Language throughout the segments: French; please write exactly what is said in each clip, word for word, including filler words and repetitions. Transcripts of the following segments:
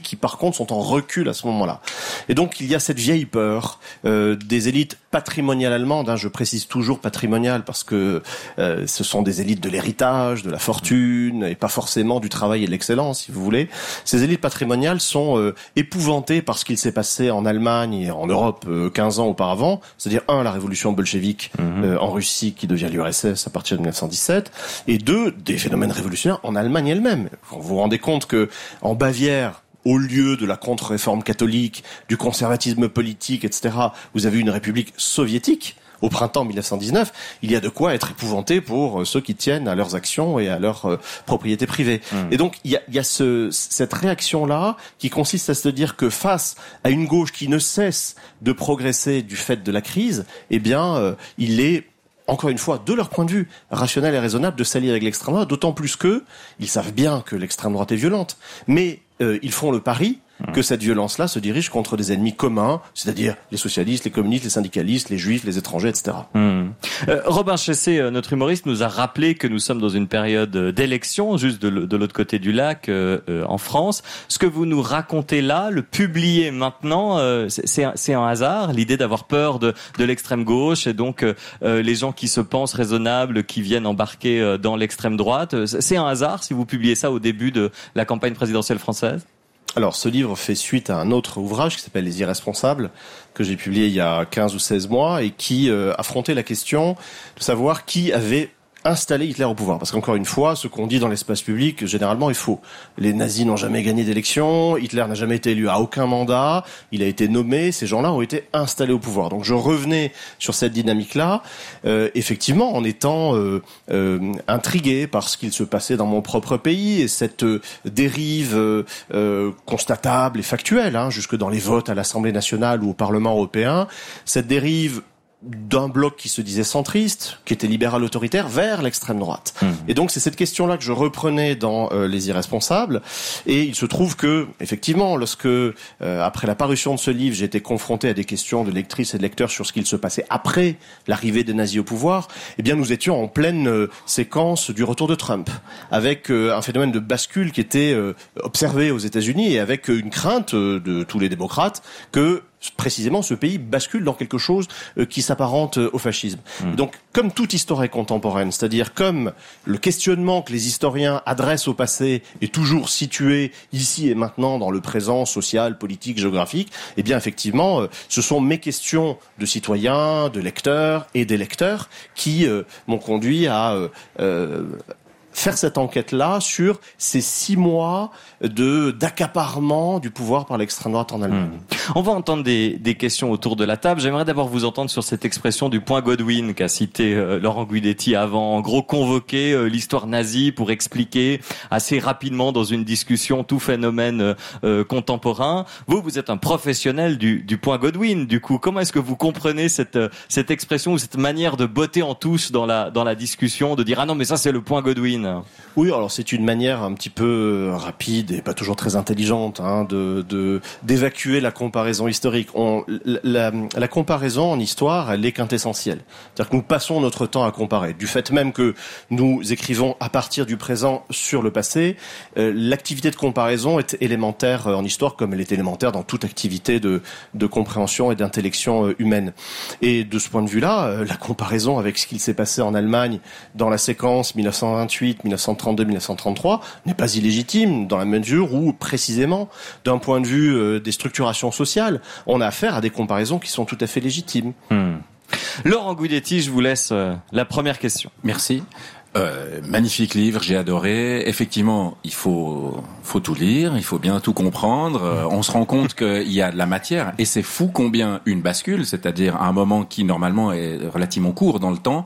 qui par contre sont en recul à ce moment-là. Et donc il y a cette vieille peur euh, des élites patrimoniales allemandes, hein, je précise toujours patrimoniales parce que euh, ce sont des élites de l'héritage, de la fortune, et pas forcément du travail et de l'excellence, si vous voulez. Ces élites patrimoniales sont euh, épouvantées par ce qu'il s'est passé en Allemagne et en Europe euh, quinze ans auparavant, c'est-à-dire un, la révolution bolchevique mmh. euh, en Russie qui devient l'U R S S à partir de dix-neuf cent dix-sept, et deux, des phénomènes révolutionnaires en Allemagne elle-même. Vous vous rendez compte que en Bavière, au lieu de la contre-réforme catholique, du conservatisme politique, et cetera, vous avez une république soviétique. Au printemps dix-neuf cent dix-neuf, il y a de quoi être épouvanté pour ceux qui tiennent à leurs actions et à leurs euh, propriétés privées. Mmh. Et donc, il y a, il y a ce, cette réaction-là qui consiste à se dire que face à une gauche qui ne cesse de progresser du fait de la crise, eh bien, euh, il est encore une fois, de leur point de vue, rationnel et raisonnable de s'allier avec l'extrême droite, d'autant plus que ils savent bien que l'extrême droite est violente, mais euh, ils font le pari que cette violence-là se dirige contre des ennemis communs, c'est-à-dire les socialistes, les communistes, les syndicalistes, les juifs, les étrangers, et cetera. Mmh. Euh, Robin Chessé, euh, notre humoriste, nous a rappelé que nous sommes dans une période d'élection, juste de, de l'autre côté du lac, euh, euh, en France. Ce que vous nous racontez là, le publier maintenant, euh, c'est, un, c'est un hasard, l'idée d'avoir peur de, de l'extrême gauche, et donc euh, les gens qui se pensent raisonnables, qui viennent embarquer euh, dans l'extrême droite. C'est un hasard si vous publiez ça au début de la campagne présidentielle française ? Alors, ce livre fait suite à un autre ouvrage qui s'appelle Les Irresponsables, que j'ai publié il y a quinze ou seize mois et qui euh, affrontait la question de savoir qui avait installer Hitler au pouvoir. Parce qu'encore une fois, ce qu'on dit dans l'espace public, généralement, est faux. Les nazis n'ont jamais gagné d'élection, Hitler n'a jamais été élu à aucun mandat, il a été nommé, ces gens-là ont été installés au pouvoir. Donc je revenais sur cette dynamique-là, euh, effectivement, en étant euh, euh, intrigué par ce qu'il se passait dans mon propre pays, et cette euh, dérive euh, euh, constatable et factuelle, hein, jusque dans les votes à l'Assemblée nationale ou au Parlement européen, cette dérive d'un bloc qui se disait centriste, qui était libéral autoritaire, vers l'extrême droite. Mmh. Et donc c'est cette question-là que je reprenais dans euh, Les Irresponsables. Et il se trouve que, effectivement, lorsque, euh, après la parution de ce livre, j'ai été confronté à des questions de lectrices et de lecteurs sur ce qu'il se passait après l'arrivée des nazis au pouvoir, eh bien nous étions en pleine euh, séquence du retour de Trump, avec euh, un phénomène de bascule qui était euh, observé aux États-Unis, et avec euh, une crainte euh, de tous les démocrates que précisément ce pays bascule dans quelque chose euh, qui s'apparente euh, au fascisme. Mmh. Donc, comme toute histoire est contemporaine, c'est-à-dire comme le questionnement que les historiens adressent au passé est toujours situé ici et maintenant dans le présent social, politique, géographique, eh bien effectivement, euh, ce sont mes questions de citoyens, de lecteurs et d'électeurs qui euh, m'ont conduit à euh, euh, faire cette enquête-là sur ces six mois de d'accaparement du pouvoir par l'extrême droite en Allemagne. Mmh. On va entendre des, des questions autour de la table. J'aimerais d'abord vous entendre sur cette expression du point Godwin qu'a cité euh, Laurent Guidetti avant. En gros, convoquer euh, l'histoire nazie pour expliquer assez rapidement dans une discussion tout phénomène euh, contemporain. Vous, vous êtes un professionnel du, du point Godwin. Du coup, comment est-ce que vous comprenez cette, cette expression ou cette manière de botter en touche dans la, dans la discussion, de dire « Ah non, mais ça, c'est le point Godwin ». Oui, alors c'est une manière un petit peu rapide et pas toujours très intelligente hein, de, de d'évacuer la comparaison historique. On, la, la comparaison en histoire, elle est quintessentielle. C'est-à-dire que nous passons notre temps à comparer. Du fait même que nous écrivons à partir du présent sur le passé, euh, l'activité de comparaison est élémentaire en histoire comme elle est élémentaire dans toute activité de, de compréhension et d'intellection humaine. Et de ce point de vue-là, euh, la comparaison avec ce qu'il s'est passé en Allemagne dans la séquence dix-neuf cent vingt-huit, dix-neuf cent trente-deux, dix-neuf cent trente-trois n'est pas illégitime dans la mesure où, précisément, d'un point de vue euh, des structurations sociales, on a affaire à des comparaisons qui sont tout à fait légitimes. Hmm. Laurent Guidetti, je vous laisse euh, la première question. Merci. Euh, magnifique livre, j'ai adoré. Effectivement, il faut faut tout lire, il faut bien tout comprendre. Euh, on se rend compte qu'il y a de la matière, et c'est fou combien une bascule, c'est-à-dire un moment qui normalement est relativement court dans le temps,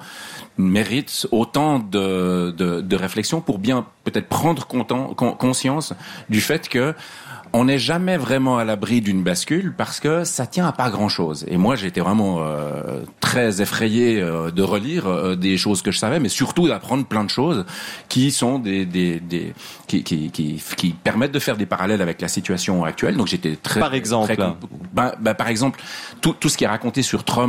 mérite autant de de, de réflexion pour bien peut-être prendre content, con, conscience du fait que on n'est jamais vraiment à l'abri d'une bascule parce que ça tient à pas grand-chose. Et moi, j'ai été vraiment euh, très effrayé euh, de relire euh, des choses que je savais, mais surtout d'apprendre plein de choses qui sont des des des qui qui qui, qui permettent de faire des parallèles avec la situation actuelle. Donc j'étais très par exemple très, bah, bah, par exemple tout tout ce qui est raconté sur Trump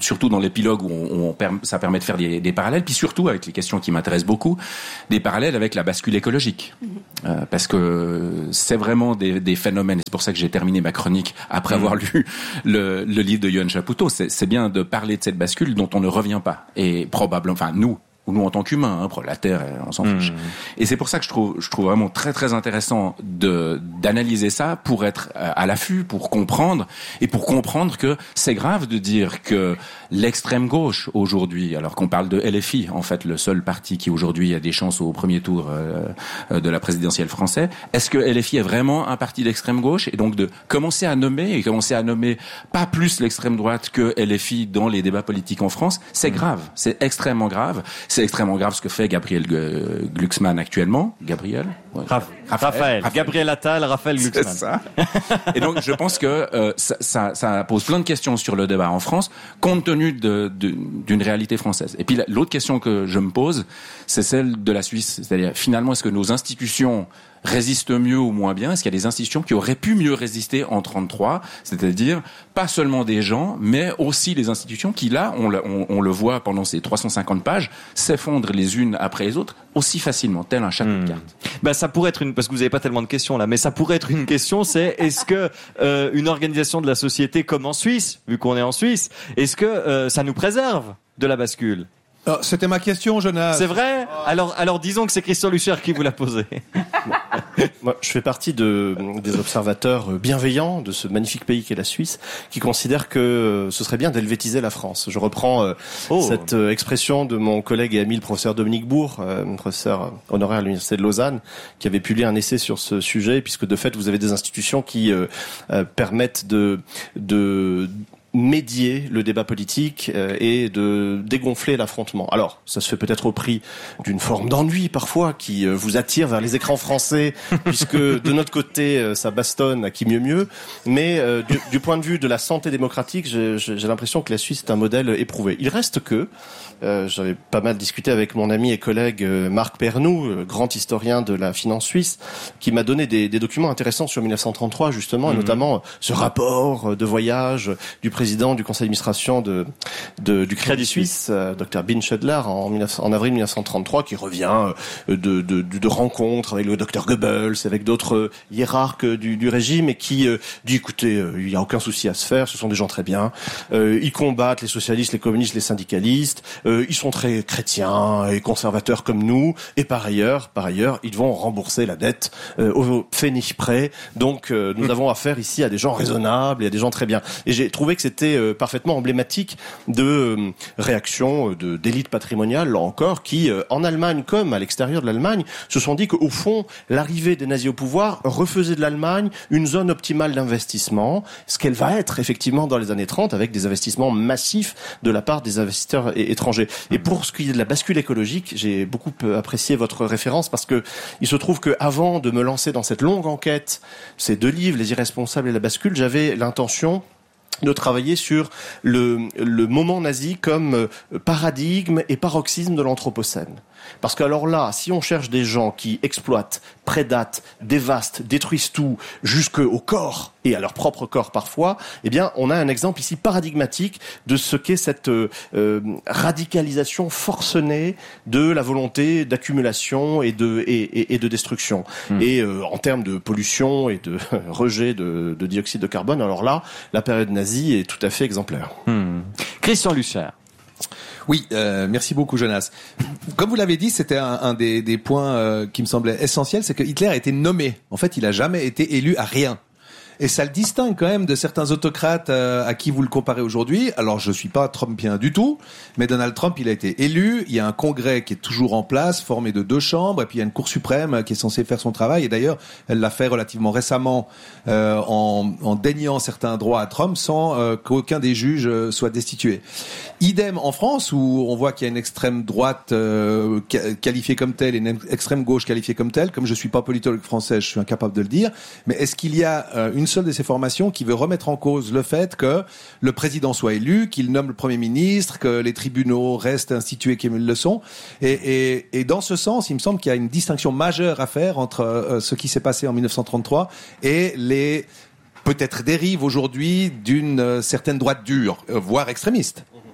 surtout dans l'épilogue où on, on perm- ça permet de faire des, des parallèles, puis surtout avec les questions qui m'intéressent beaucoup, des parallèles avec la bascule écologique, euh, parce que c'est vraiment des, des phénomènes. Et c'est pour ça que j'ai terminé ma chronique après mmh. avoir lu le, le livre de Yoann Chapoutot. C'est, c'est bien de parler de cette bascule dont on ne revient pas, et probablement, enfin nous. ou nous en tant qu'humains, hein, la Terre, on s'en fiche. Mmh. Et c'est pour ça que je trouve, je trouve vraiment très très intéressant de d'analyser ça pour être à l'affût, pour comprendre et pour comprendre que c'est grave de dire que l'extrême gauche aujourd'hui, alors qu'on parle de L F I, en fait le seul parti qui aujourd'hui a des chances au premier tour euh, de la présidentielle française, est-ce que L F I est vraiment un parti d'extrême gauche? Et donc de commencer à nommer et commencer à nommer pas plus l'extrême droite que L F I dans les débats politiques en France, c'est mmh. grave, c'est extrêmement grave. C'est extrêmement grave ce que fait Gabriel Glucksmann actuellement. Gabriel ouais. Raph- Raphaël. Raphaël. Raphaël. Gabriel Attal, Raphaël Glucksmann. C'est ça. Et donc, je pense que euh, ça, ça, ça pose plein de questions sur le débat en France, compte tenu de, de, d'une réalité française. Et puis, l'autre question que je me pose, c'est celle de la Suisse. C'est-à-dire, finalement, est-ce que nos institutions résistent mieux ou moins bien? Est-ce qu'il y a des institutions qui auraient pu mieux résister en trente-trois? C'est-à-dire, pas seulement des gens, mais aussi les institutions qui, là, on le, on, on le voit pendant ces trois cent cinquante pages, s'effondrent les unes après les autres aussi facilement, tel un château mmh. de cartes. Ben, ça pourrait être une, parce que vous n'avez pas tellement de questions là, mais ça pourrait être une question, c'est est-ce que euh, une organisation de la société comme en Suisse, vu qu'on est en Suisse, est-ce que euh, ça nous préserve de la bascule? Oh, c'était ma question, Jonas. C'est vrai? Alors, alors disons que c'est Christian Lucher qui vous l'a posé. Moi, je fais partie de, des observateurs bienveillants de ce magnifique pays qu'est la Suisse, qui considèrent que ce serait bien d'helvétiser la France. Je reprends euh, oh. cette euh, expression de mon collègue et ami le professeur Dominique Bourg, euh, professeur honoraire à l'Université de Lausanne, qui avait publié un essai sur ce sujet, puisque de fait, vous avez des institutions qui euh, euh, permettent de... de médier le débat politique euh, et de dégonfler l'affrontement. Alors, ça se fait peut-être au prix d'une forme d'ennui parfois qui euh, vous attire vers les écrans français, puisque de notre côté, euh, ça bastonne à qui mieux mieux. Mais euh, du, du point de vue de la santé démocratique, j'ai, j'ai l'impression que la Suisse est un modèle éprouvé. Il reste que, euh, j'avais pas mal discuté avec mon ami et collègue euh, Marc Pernoud, euh, grand historien de la finance suisse, qui m'a donné des, des documents intéressants sur dix-neuf cent trente-trois justement, mmh. et notamment euh, ce rapport de voyage du président président du conseil d'administration de, de du Crédit Suisse, euh, docteur Bin Schedler, en, en avril dix-neuf cent trente-trois, qui revient euh, de, de, de, de rencontres avec le docteur Goebbels, avec d'autres euh, hiérarques du, du régime, et qui euh, dit, écoutez, euh, il n'y a aucun souci à se faire, ce sont des gens très bien, euh, ils combattent les socialistes, les communistes, les syndicalistes, euh, ils sont très chrétiens et conservateurs comme nous, et par ailleurs, par ailleurs, ils vont rembourser la dette euh, au pfennig près, donc euh, nous avons affaire ici à des gens raisonnables et à des gens très bien. Et j'ai trouvé que c'était euh, parfaitement emblématique de euh, réactions euh, de, d'élites patrimoniales, là encore, qui, euh, en Allemagne comme à l'extérieur de l'Allemagne, se sont dit qu'au fond, l'arrivée des nazis au pouvoir refaisait de l'Allemagne une zone optimale d'investissement, ce qu'elle va être effectivement dans les années trente, avec des investissements massifs de la part des investisseurs é- étrangers. Et pour ce qui est de la bascule écologique, j'ai beaucoup apprécié votre référence, parce que il se trouve que avant de me lancer dans cette longue enquête, ces deux livres, Les Irresponsables et la bascule, j'avais l'intention de travailler sur le, le moment nazi comme paradigme et paroxysme de l'anthropocène. Parce que alors là, si on cherche des gens qui exploitent, prédatent, dévastent, détruisent tout jusqu'au corps, et à leur propre corps parfois, eh bien, on a un exemple ici paradigmatique de ce qu'est cette euh, radicalisation forcenée de la volonté d'accumulation et de, et, et, et de destruction. Mmh. Et euh, en termes de pollution et de rejet de, de dioxyde de carbone, alors là, la période nazie est tout à fait exemplaire. Mmh. Christian Lucher. Oui, euh, merci beaucoup, Jonas. Comme vous l'avez dit, c'était un, un des, des points euh, qui me semblait essentiel, c'est que Hitler a été nommé. En fait, il a jamais été élu à rien. Et ça le distingue quand même de certains autocrates euh, à qui vous le comparez aujourd'hui. Alors, je suis pas Trumpien du tout, mais Donald Trump, il a été élu. Il y a un congrès qui est toujours en place, formé de deux chambres, et puis il y a une Cour suprême qui est censée faire son travail. Et d'ailleurs, elle l'a fait relativement récemment euh, en, en déniant certains droits à Trump sans euh, qu'aucun des juges euh, soit destitué. Idem en France, où on voit qu'il y a une extrême droite euh, qualifiée comme telle et une extrême gauche qualifiée comme telle. Comme je suis pas politologue français, je suis incapable de le dire. Mais est-ce qu'il y a euh, une seule de ces formations qui veut remettre en cause le fait que le président soit élu, qu'il nomme le Premier ministre, que les tribunaux restent institués comme ils le sont? Et, et, et dans ce sens, il me semble qu'il y a une distinction majeure à faire entre euh, ce qui s'est passé en dix-neuf cent trente-trois et les peut-être dérives aujourd'hui d'une euh, certaine droite dure, euh, voire extrémiste.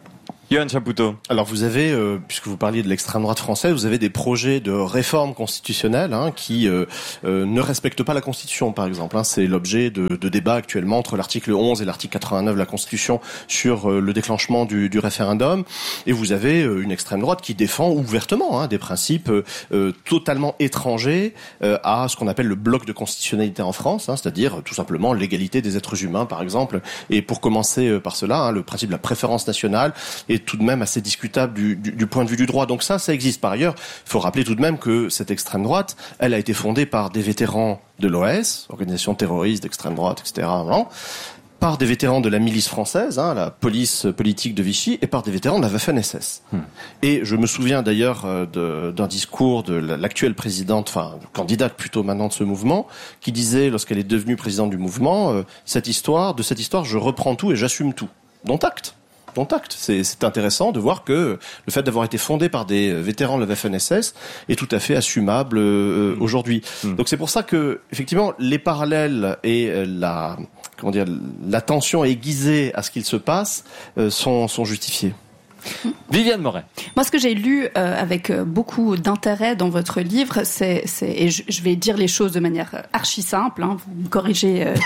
Yoann Chapoutot. Alors vous avez, euh, puisque vous parliez de l'extrême droite française, vous avez des projets de réforme constitutionnelle hein, qui euh, euh, ne respectent pas la Constitution, par exemple. Hein. C'est l'objet de, de débats actuellement entre l'article onze et l'article quatre-vingt-neuf de la Constitution sur euh, le déclenchement du, du référendum. Et vous avez euh, une extrême droite qui défend ouvertement hein, des principes euh, euh, totalement étrangers euh, à ce qu'on appelle le bloc de constitutionnalité en France, hein, c'est-à-dire euh, tout simplement l'égalité des êtres humains, par exemple. Et pour commencer euh, par cela, hein, le principe de la préférence nationale est tout de même assez discutable du, du, du point de vue du droit. Donc ça, ça existe. Par ailleurs, il faut rappeler tout de même que cette extrême droite, elle a été fondée par des vétérans de l'O S, organisation terroriste d'extrême droite, et cetera, non par des vétérans de la milice française, hein, la police politique de Vichy, et par des vétérans de la Waffen-S S. Hmm. Et je me souviens d'ailleurs euh, de, d'un discours de l'actuelle présidente, enfin candidate plutôt maintenant de ce mouvement, qui disait, lorsqu'elle est devenue présidente du mouvement, euh, cette histoire, de cette histoire, je reprends tout et j'assume tout. Dont acte. Dont acte. C'est, c'est intéressant de voir que le fait d'avoir été fondé par des vétérans de la Waffen-S S est tout à fait assumable euh, mmh. aujourd'hui. Mmh. Donc c'est pour ça que, effectivement, les parallèles et la, comment dire, l'attention aiguisée à ce qu'il se passe euh, sont, sont justifiés. Viviane Moret. Moi, ce que j'ai lu euh, avec beaucoup d'intérêt dans votre livre, c'est, c'est et je, je vais dire les choses de manière archi simple, hein, vous me corrigez, euh,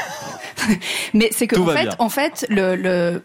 mais c'est que en fait, en fait, le, le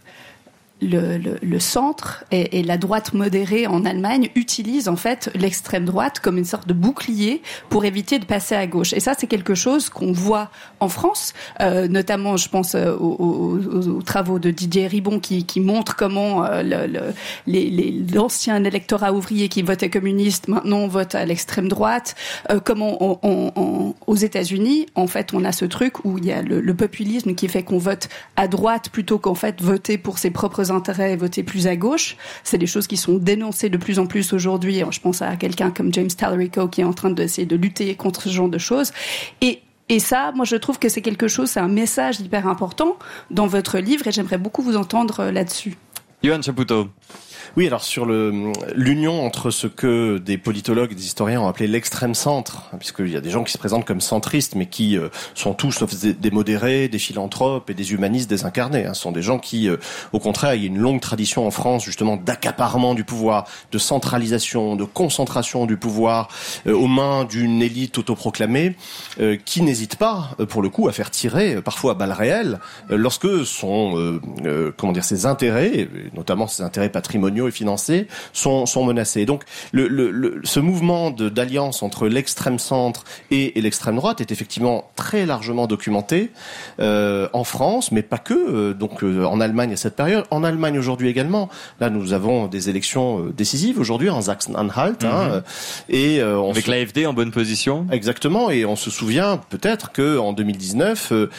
Le, le, le centre et, et la droite modérée en Allemagne utilisent en fait l'extrême droite comme une sorte de bouclier pour éviter de passer à gauche. Et ça, c'est quelque chose qu'on voit en France, euh, notamment, je pense euh, aux, aux, aux travaux de Didier Ribon qui, qui montrent comment euh, le, le, les, les, l'ancien électorat ouvrier qui votait communiste maintenant vote à l'extrême droite. Euh, comment on, on, on, aux États-Unis, en fait, on a ce truc où il y a le, le populisme qui fait qu'on vote à droite plutôt qu'en fait voter pour ses propres intérêts et voter plus à gauche. C'est des choses qui sont dénoncées de plus en plus aujourd'hui. Je pense à quelqu'un comme James Talarico qui est en train d'essayer de lutter contre ce genre de choses. Et Et ça, moi, je trouve que c'est quelque chose, c'est un message hyper important dans votre livre et j'aimerais beaucoup vous entendre là-dessus. Yoann Chapoutot. Oui, alors sur le l'union entre ce que des politologues et des historiens ont appelé l'extrême centre, puisqu'il y a des gens qui se présentent comme centristes, mais qui euh, sont tous sauf des, des modérés, des philanthropes et des humanistes désincarnés. Hein. Ce sont des gens qui, euh, au contraire, il y a une longue tradition en France justement d'accaparement du pouvoir, de centralisation, de concentration du pouvoir euh, aux mains d'une élite autoproclamée, euh, qui n'hésite pas, euh, pour le coup, à faire tirer, euh, parfois à balles réelles, euh, lorsque son, euh, euh, comment dire, ses intérêts, notamment ses intérêts patrimoniaux et financiers sont, sont menacés. Donc le, le, le, ce mouvement de, d'alliance entre l'extrême centre et, et l'extrême droite est effectivement très largement documenté euh, en France, mais pas que. Euh, donc euh, en Allemagne à cette période, en Allemagne aujourd'hui également. Là nous avons des élections euh, décisives aujourd'hui en Sachsen-Anhalt, mm-hmm. hein, et euh, on avec se... l'A F D en bonne position. Exactement, et on se souvient peut-être que en deux mille dix-neuf euh,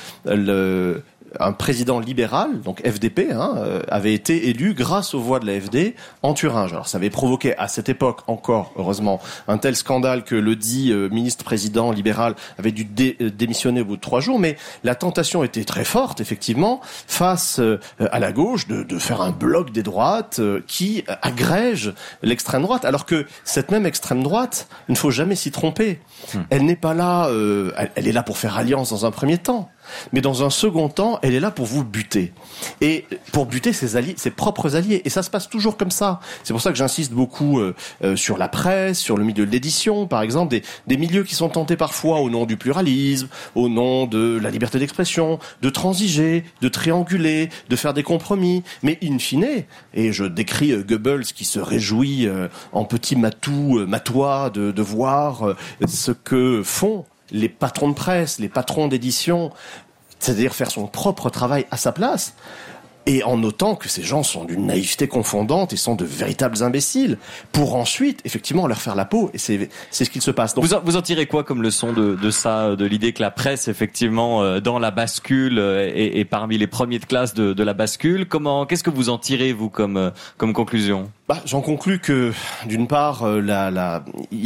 le un président libéral, donc F D P, hein, euh, avait été élu grâce aux voix de la F D en Thuringe. Alors ça avait provoqué à cette époque encore, heureusement, un tel scandale que le dit euh, ministre-président libéral avait dû dé- euh, démissionner au bout de trois jours, mais la tentation était très forte, effectivement, face euh, à la gauche, de, de faire un bloc des droites euh, qui euh, agrège l'extrême droite, alors que cette même extrême droite, il ne faut jamais s'y tromper. Hum. Elle n'est pas là, euh, elle, elle est là pour faire alliance dans un premier temps. Mais dans un second temps, elle est là pour vous buter. Et pour buter ses alliés, ses propres alliés. Et ça se passe toujours comme ça. C'est pour ça que j'insiste beaucoup euh, euh, sur la presse, sur le milieu de l'édition, par exemple, des, des milieux qui sont tentés parfois au nom du pluralisme, au nom de la liberté d'expression, de transiger, de trianguler, de faire des compromis. Mais in fine, et je décris euh, Goebbels qui se réjouit euh, en petit matou, euh, matois de, de voir euh, ce que font les patrons de presse, les patrons d'édition, c'est-à-dire faire son propre travail à sa place, et en notant que ces gens sont d'une naïveté confondante et sont de véritables imbéciles, pour ensuite, effectivement, leur faire la peau, et c'est, c'est ce qu'il se passe. Donc, vous, en, vous en tirez quoi comme leçon de, de ça, de l'idée que la presse, effectivement, euh, dans la bascule, euh, est, est parmi les premiers de classe de, de la bascule? Comment, qu'est-ce que vous en tirez, vous, comme, euh, comme conclusion? Bah, j'en conclus que, d'une part, euh, la, la, il y a des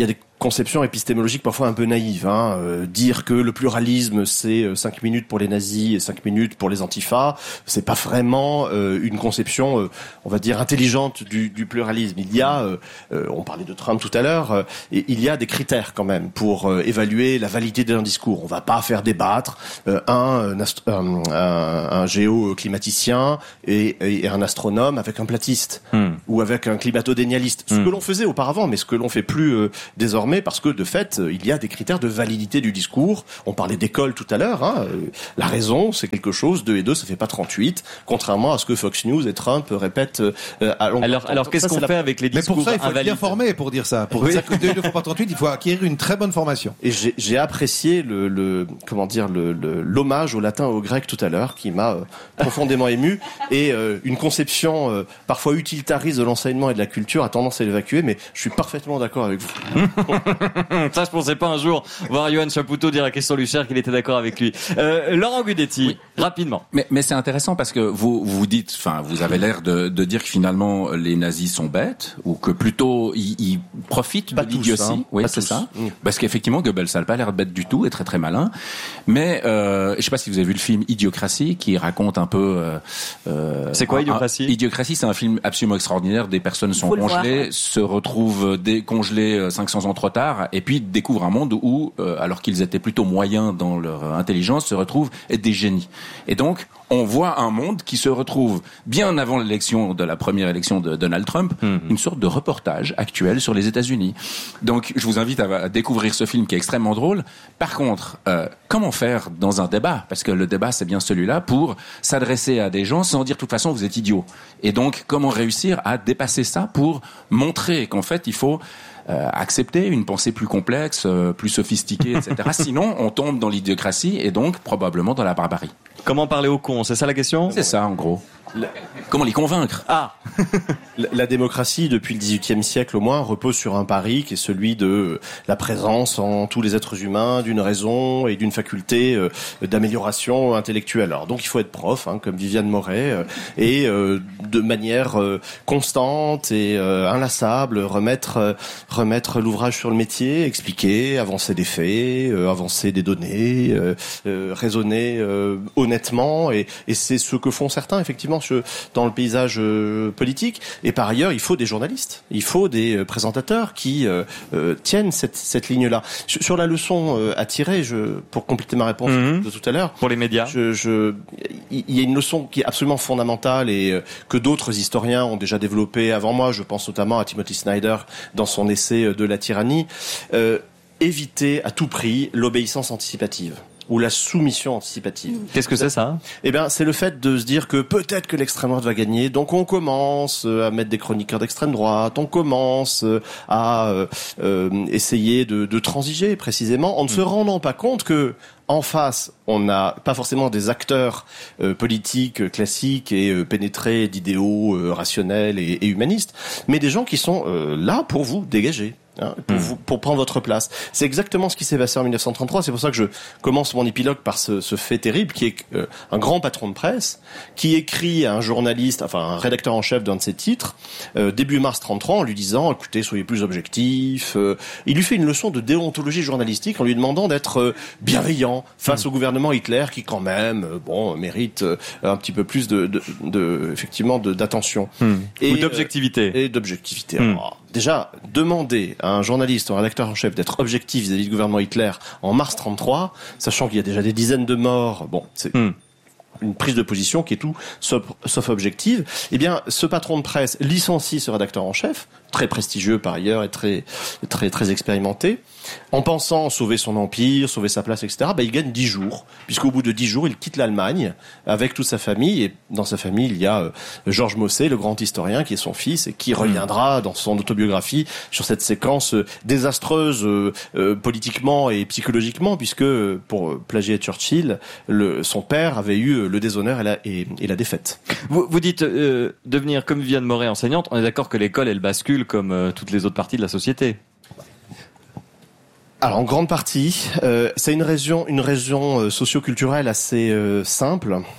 conception épistémologique parfois un peu naïve. Hein. Euh, dire que le pluralisme c'est cinq minutes pour les nazis et cinq minutes pour les antifas, c'est pas vraiment euh, une conception, euh, on va dire, intelligente du, du pluralisme. Il y a, euh, euh, on parlait de Trump tout à l'heure, euh, et il y a des critères quand même pour euh, évaluer la validité d'un discours. On va pas faire débattre euh, un, un, un, un géoclimaticien et, et un astronome avec un platiste hmm. ou avec un climato-dénialiste. Ce hmm. que l'on faisait auparavant, mais ce que l'on fait plus euh, désormais, parce que de fait, euh, il y a des critères de validité du discours. On parlait d'école tout à l'heure. Hein. Euh, la raison, c'est quelque chose. Deux et deux, ça fait pas trente-huit. Contrairement à ce que Fox News et Trump répètent euh, à longueur. Alors, alors qu'est-ce qu'on fait la... avec les discours Mais pour ça, il faut invalides. être bien formé pour dire ça. Pour oui. dire que deux et deux fois pas trente-huit, il faut acquérir une très bonne formation. Et j'ai, j'ai apprécié le, le comment dire le, le l'hommage au latin et au grec tout à l'heure, qui m'a euh, profondément ému. Et euh, une conception euh, parfois utilitariste de l'enseignement et de la culture a tendance à l'évacuer, mais je suis parfaitement d'accord avec vous. Ça, je pensais pas un jour voir Yoann Chapoutot dire à Christian Luchaire qu'il était d'accord avec lui. Euh, Laurent Gudetti, oui. rapidement. Mais, mais c'est intéressant parce que vous vous dites, enfin, vous avez l'air de, de dire que finalement les nazis sont bêtes ou que plutôt ils, ils profitent pas de l'idiotie. Hein. Oui, pas c'est tous. ça. Mmh. Parce qu'effectivement, Goebbels ça n'a pas l'air bête du tout et très très malin. Mais euh, je sais pas si vous avez vu le film Idiocratie qui raconte un peu. Euh, euh, c'est quoi un, Idiocratie? un, Idiocratie, c'est un film absolument extraordinaire. Des personnes sont congelées, se retrouvent décongelées cinq cents ans trop tard, et puis découvrent un monde où, euh, alors qu'ils étaient plutôt moyens dans leur intelligence, se retrouvent être des génies. Et donc, on voit un monde qui se retrouve bien avant l'élection de la première élection de Donald Trump, mmh. une sorte de reportage actuel sur les États-Unis. Donc, je vous invite à, à découvrir ce film qui est extrêmement drôle. Par contre, euh, comment faire dans un débat? Parce que le débat, c'est bien celui-là pour s'adresser à des gens sans dire de toute façon vous êtes idiots. Et donc, comment réussir à dépasser ça pour montrer qu'en fait, il faut Euh, accepter une pensée plus complexe, euh, plus sophistiquée, et cetera. Sinon, on tombe dans l'idiocratie et donc probablement dans la barbarie. Comment parler aux cons? C'est ça la question? C'est ça, en gros. La... Comment les convaincre? Ah la, la démocratie, depuis le dix-huitième siècle au moins, repose sur un pari qui est celui de la présence en tous les êtres humains d'une raison et d'une faculté euh, d'amélioration intellectuelle. Alors donc il faut être prof, hein, comme Viviane Moret, euh, et euh, de manière euh, constante et euh, inlassable remettre euh, remettre l'ouvrage sur le métier, expliquer, avancer des faits, euh, avancer des données, euh, euh, raisonner euh, honnêtement, et, et c'est ce que font certains effectivement dans le paysage euh, politique. Et par ailleurs, il faut des journalistes, il faut des euh, présentateurs qui euh, euh, tiennent cette, cette ligne-là. Sur la leçon euh, à tirer, je, pour compléter ma réponse mmh. de tout à l'heure, pour les médias, je, je, il y a une leçon qui est absolument fondamentale et euh, que d'autres historiens ont déjà développée avant moi. Je pense notamment à Timothy Snyder dans son essai de la tyrannie. Euh, éviter à tout prix l'obéissance anticipative ou la soumission anticipative. Qu'est-ce que c'est ça? Eh bien, c'est le fait de se dire que peut-être que l'extrême droite va gagner, donc on commence à mettre des chroniqueurs d'extrême droite, on commence à euh, euh, essayer de, de transiger précisément, en ne se rendant pas compte que en face, on n'a pas forcément des acteurs euh, politiques classiques et euh, pénétrés d'idéaux euh, rationnels et, et humanistes, mais des gens qui sont euh, là pour vous dégager. Hein, pour, mmh. vous, pour prendre votre place. C'est exactement ce qui s'est passé en dix-neuf cent trente-trois. C'est pour ça que je commence mon épilogue par ce, ce fait terrible qui est euh, un grand patron de presse qui écrit à un journaliste, enfin un rédacteur en chef d'un de ses titres, euh, début mars trente-trois, en lui disant écoutez, soyez plus objectifs. Euh, il lui fait une leçon de déontologie journalistique en lui demandant d'être euh, bienveillant face mmh. au gouvernement Hitler qui quand même euh, bon mérite euh, un petit peu plus de, de, de effectivement de, d'attention mmh. et, ou d'objectivité euh, et d'objectivité. Mmh. Alors, déjà, demander à un journaliste, un rédacteur en chef d'être objectif vis-à-vis du gouvernement Hitler en mars trente-trois, sachant qu'il y a déjà des dizaines de morts, bon, c'est mm. une prise de position qui est tout sauf, sauf objective. Eh bien, ce patron de presse licencie ce rédacteur en chef, très prestigieux par ailleurs et très très très expérimenté, en pensant sauver son empire, sauver sa place, et cetera. Bah, il gagne dix jours, puisqu'au bout de dix jours, il quitte l'Allemagne avec toute sa famille. Et dans sa famille, il y a euh, Georges Mossé, le grand historien, qui est son fils et qui reviendra dans son autobiographie sur cette séquence euh, désastreuse euh, euh, politiquement et psychologiquement, puisque euh, pour euh, plagier Churchill, le, son père avait eu euh, le déshonneur et la, et, et la défaite. Vous, vous dites euh, devenir comme Viviane Moret enseignante. On est d'accord que l'école, elle bascule comme euh, toutes les autres parties de la société. Alors en grande partie, euh, c'est une raison, une raison euh, socio-culturelle assez euh, simple.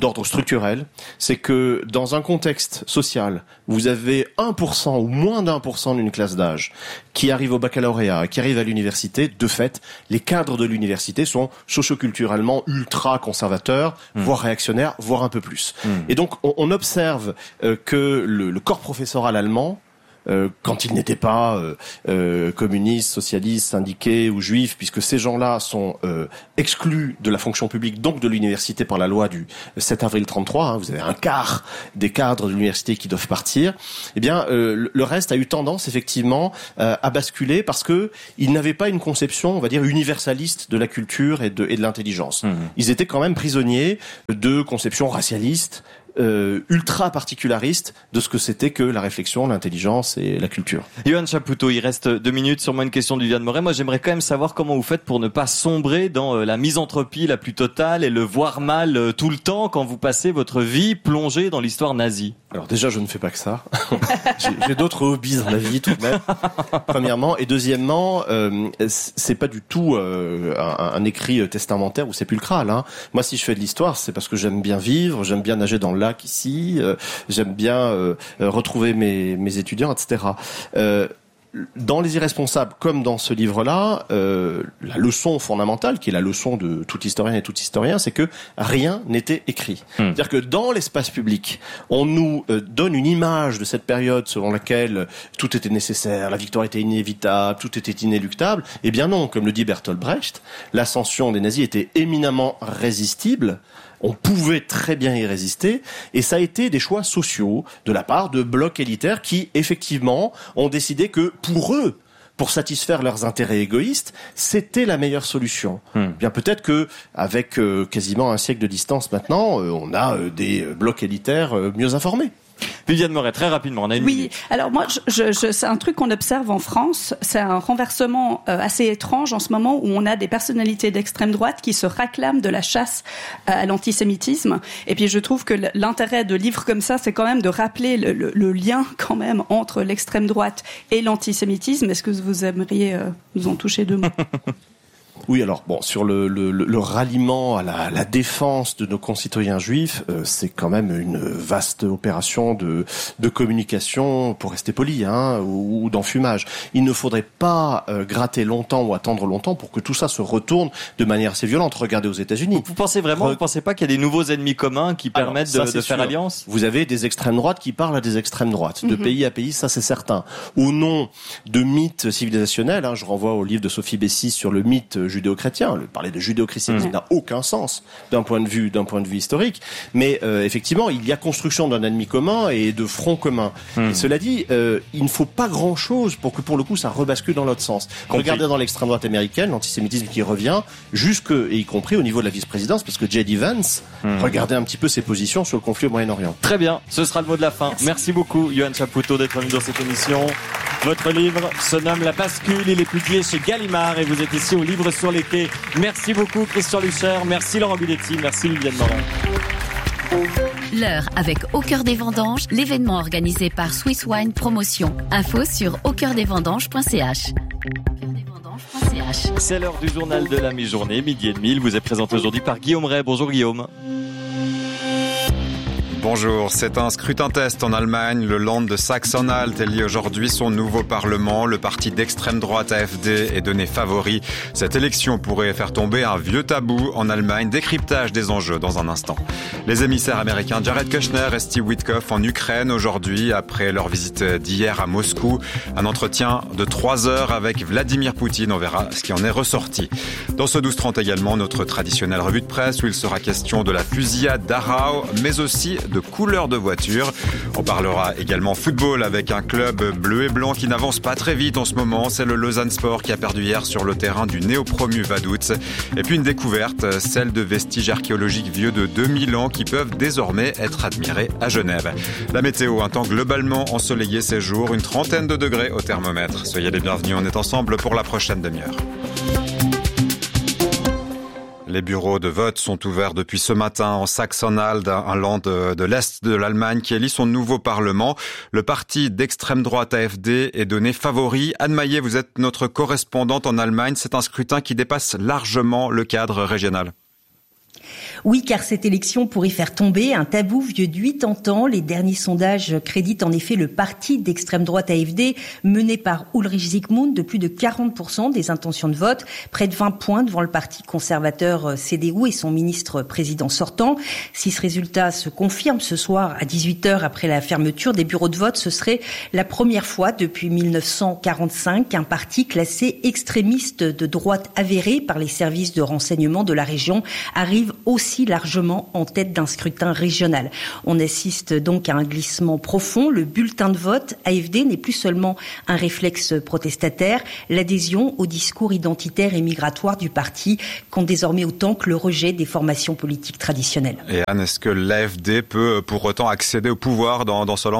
d'ordre structurel, c'est que dans un contexte social, vous avez un pour cent ou moins d'un pour cent d'une classe d'âge qui arrive au baccalauréat, qui arrive à l'université. De fait, les cadres de l'université sont socioculturellement ultra conservateurs, mmh. voire réactionnaires, voire un peu plus. Mmh. Et donc, on, on observe euh, que le, le corps professoral allemand, Euh, quand ils n'étaient pas euh, euh, communistes, socialistes, syndiqués ou juifs, puisque ces gens-là sont euh, exclus de la fonction publique, donc de l'université par la loi du sept avril trente-trois, hein, vous avez un quart des cadres de l'université qui doivent partir, eh bien euh, le reste a eu tendance effectivement euh, à basculer parce que ils n'avaient pas une conception, on va dire, universaliste de la culture et de, et de l'intelligence. Mmh. Ils étaient quand même prisonniers de conceptions racialistes, Euh, ultra particulariste de ce que c'était que la réflexion, l'intelligence et la culture. Johan Chapoutot, il reste deux minutes. Sur moi une question de Viviane Moret. Moi j'aimerais quand même savoir comment vous faites pour ne pas sombrer dans euh, la misanthropie la plus totale et le voir mal euh, tout le temps quand vous passez votre vie plongée dans l'histoire nazie. Alors déjà je ne fais pas que ça. j'ai, j'ai d'autres hobbies dans la vie tout de même. Premièrement et deuxièmement, euh, c'est pas du tout euh, un, un écrit testamentaire ou sépulcral. Hein. Moi si je fais de l'histoire, c'est parce que j'aime bien vivre, j'aime bien nager dans le lac ici, euh, j'aime bien euh, retrouver mes, mes étudiants, et cetera. Euh, dans Les Irresponsables, comme dans ce livre-là, euh, la leçon fondamentale, qui est la leçon de tout historien et tout historien, c'est que rien n'était écrit. Mmh. C'est-à-dire que dans l'espace public, on nous euh, donne une image de cette période selon laquelle tout était nécessaire, la victoire était inévitable, tout était inéluctable. Eh bien non, comme le dit Bertolt Brecht, l'ascension des nazis était éminemment résistible. On pouvait très bien y résister, et ça a été des choix sociaux de la part de blocs élitaires qui, effectivement, ont décidé que, pour eux, pour satisfaire leurs intérêts égoïstes, c'était la meilleure solution. Hmm. Bien peut-être que, avec euh, quasiment un siècle de distance maintenant, euh, on a euh, des blocs élitaires euh, mieux informés. Viviane Moret, très rapidement, on a une oui, minute. Alors moi, je, je, c'est un truc qu'on observe en France, c'est un renversement euh, assez étrange en ce moment où on a des personnalités d'extrême droite qui se réclament de la chasse à l'antisémitisme. Et puis je trouve que l'intérêt de livres comme ça, c'est quand même de rappeler le, le, le lien quand même entre l'extrême droite et l'antisémitisme. Est-ce que vous aimeriez euh, nous en toucher deux mots? Oui, alors bon, sur le, le, le ralliement à la, la défense de nos concitoyens juifs, euh, c'est quand même une vaste opération de, de communication, pour rester poli, hein, ou, ou d'enfumage. Il ne faudrait pas euh, gratter longtemps ou attendre longtemps pour que tout ça se retourne de manière assez violente. Regardez aux États-Unis. Vous pensez vraiment, Re... vous pensez pas qu'il y a des nouveaux ennemis communs qui alors, permettent ça, de, de faire sûr. alliance? Vous avez des extrêmes droites qui parlent à des extrêmes droites, de mm-hmm. pays à pays, ça c'est certain. Au nom de mythes civilisationnels, hein, je renvoie au livre de Sophie Bessis sur le mythe judéo-chrétien. Le parler de judéo-christianisme mmh. n'a aucun sens d'un point de vue d'un point de vue historique. Mais euh, effectivement, il y a construction d'un ennemi commun et de front commun. Mmh. Et cela dit, euh, il ne faut pas grand-chose pour que pour le coup ça rebascule dans l'autre sens. Compris. Regardez dans l'extrême droite américaine, l'antisémitisme qui revient, jusque et y compris au niveau de la vice-présidence, parce que J D Vance, mmh. regardez un petit peu ses positions sur le conflit au Moyen-Orient. Très bien, ce sera le mot de la fin. Merci, Merci beaucoup, Johan Chapoutot, d'être venu dans cette émission. Votre livre se nomme La Bascule, il est publié chez Gallimard et vous êtes ici au Livre sur les quais. Merci beaucoup Christian Lucher, merci Laurent Guidetti, merci Viviane Moret. L'heure avec Au Cœur des Vendanges, l'événement organisé par Swiss Wine Promotion. Info sur au cœur des vendanges point c h. C'est l'heure du journal de la mi-journée, midi et demi. Il vous est présenté aujourd'hui par Guillaume Ray. Bonjour Guillaume. Bonjour, c'est un scrutin-test en Allemagne. Le Land de Saxe-Anhalt élit aujourd'hui son nouveau parlement. Le parti d'extrême droite A F D est donné favori. Cette élection pourrait faire tomber un vieux tabou en Allemagne. Décryptage des enjeux dans un instant. Les émissaires américains Jared Kushner et Steve Witkoff en Ukraine aujourd'hui, après leur visite d'hier à Moscou. Un entretien de trois heures avec Vladimir Poutine. On verra ce qui en est ressorti. Dans ce douze trente également, notre traditionnelle revue de presse où il sera question de la fusillade d'Arau, mais aussi de couleurs de voiture. On parlera également football avec un club bleu et blanc qui n'avance pas très vite en ce moment. C'est le Lausanne Sport qui a perdu hier sur le terrain du néo-promu Vaduz. Et puis une découverte, celle de vestiges archéologiques vieux de deux mille ans qui peuvent désormais être admirés à Genève. La météo, un temps globalement ensoleillé ces jours, une trentaine de degrés au thermomètre. Soyez les bienvenus, on est ensemble pour la prochaine demi-heure. Les bureaux de vote sont ouverts depuis ce matin en Saxe-Anhalt, un land de, de l'Est de l'Allemagne qui élit son nouveau parlement. Le parti d'extrême droite A F D est donné favori. Anne Maillet, vous êtes notre correspondante en Allemagne. C'est un scrutin qui dépasse largement le cadre régional. Oui, car cette élection pourrait faire tomber un tabou vieux de quatre-vingts ans. Les derniers sondages créditent en effet le parti d'extrême droite A F D, mené par Ulrich Zygmunt, de plus de quarante pour cent des intentions de vote, près de vingt points devant le parti conservateur C D U et son ministre président sortant. Si ce résultat se confirme ce soir à dix-huit heures après la fermeture des bureaux de vote, ce serait la première fois depuis mille neuf cent quarante-cinq qu'un parti classé extrémiste de droite avéré par les services de renseignement de la région arrive aussi largement en tête d'un scrutin régional. On assiste donc à un glissement profond. Le bulletin de vote A F D n'est plus seulement un réflexe protestataire. L'adhésion au discours identitaire et migratoire du parti compte désormais autant que le rejet des formations politiques traditionnelles. Et Anne, est-ce que l'A F D peut pour autant accéder au pouvoir dans, dans ce land ?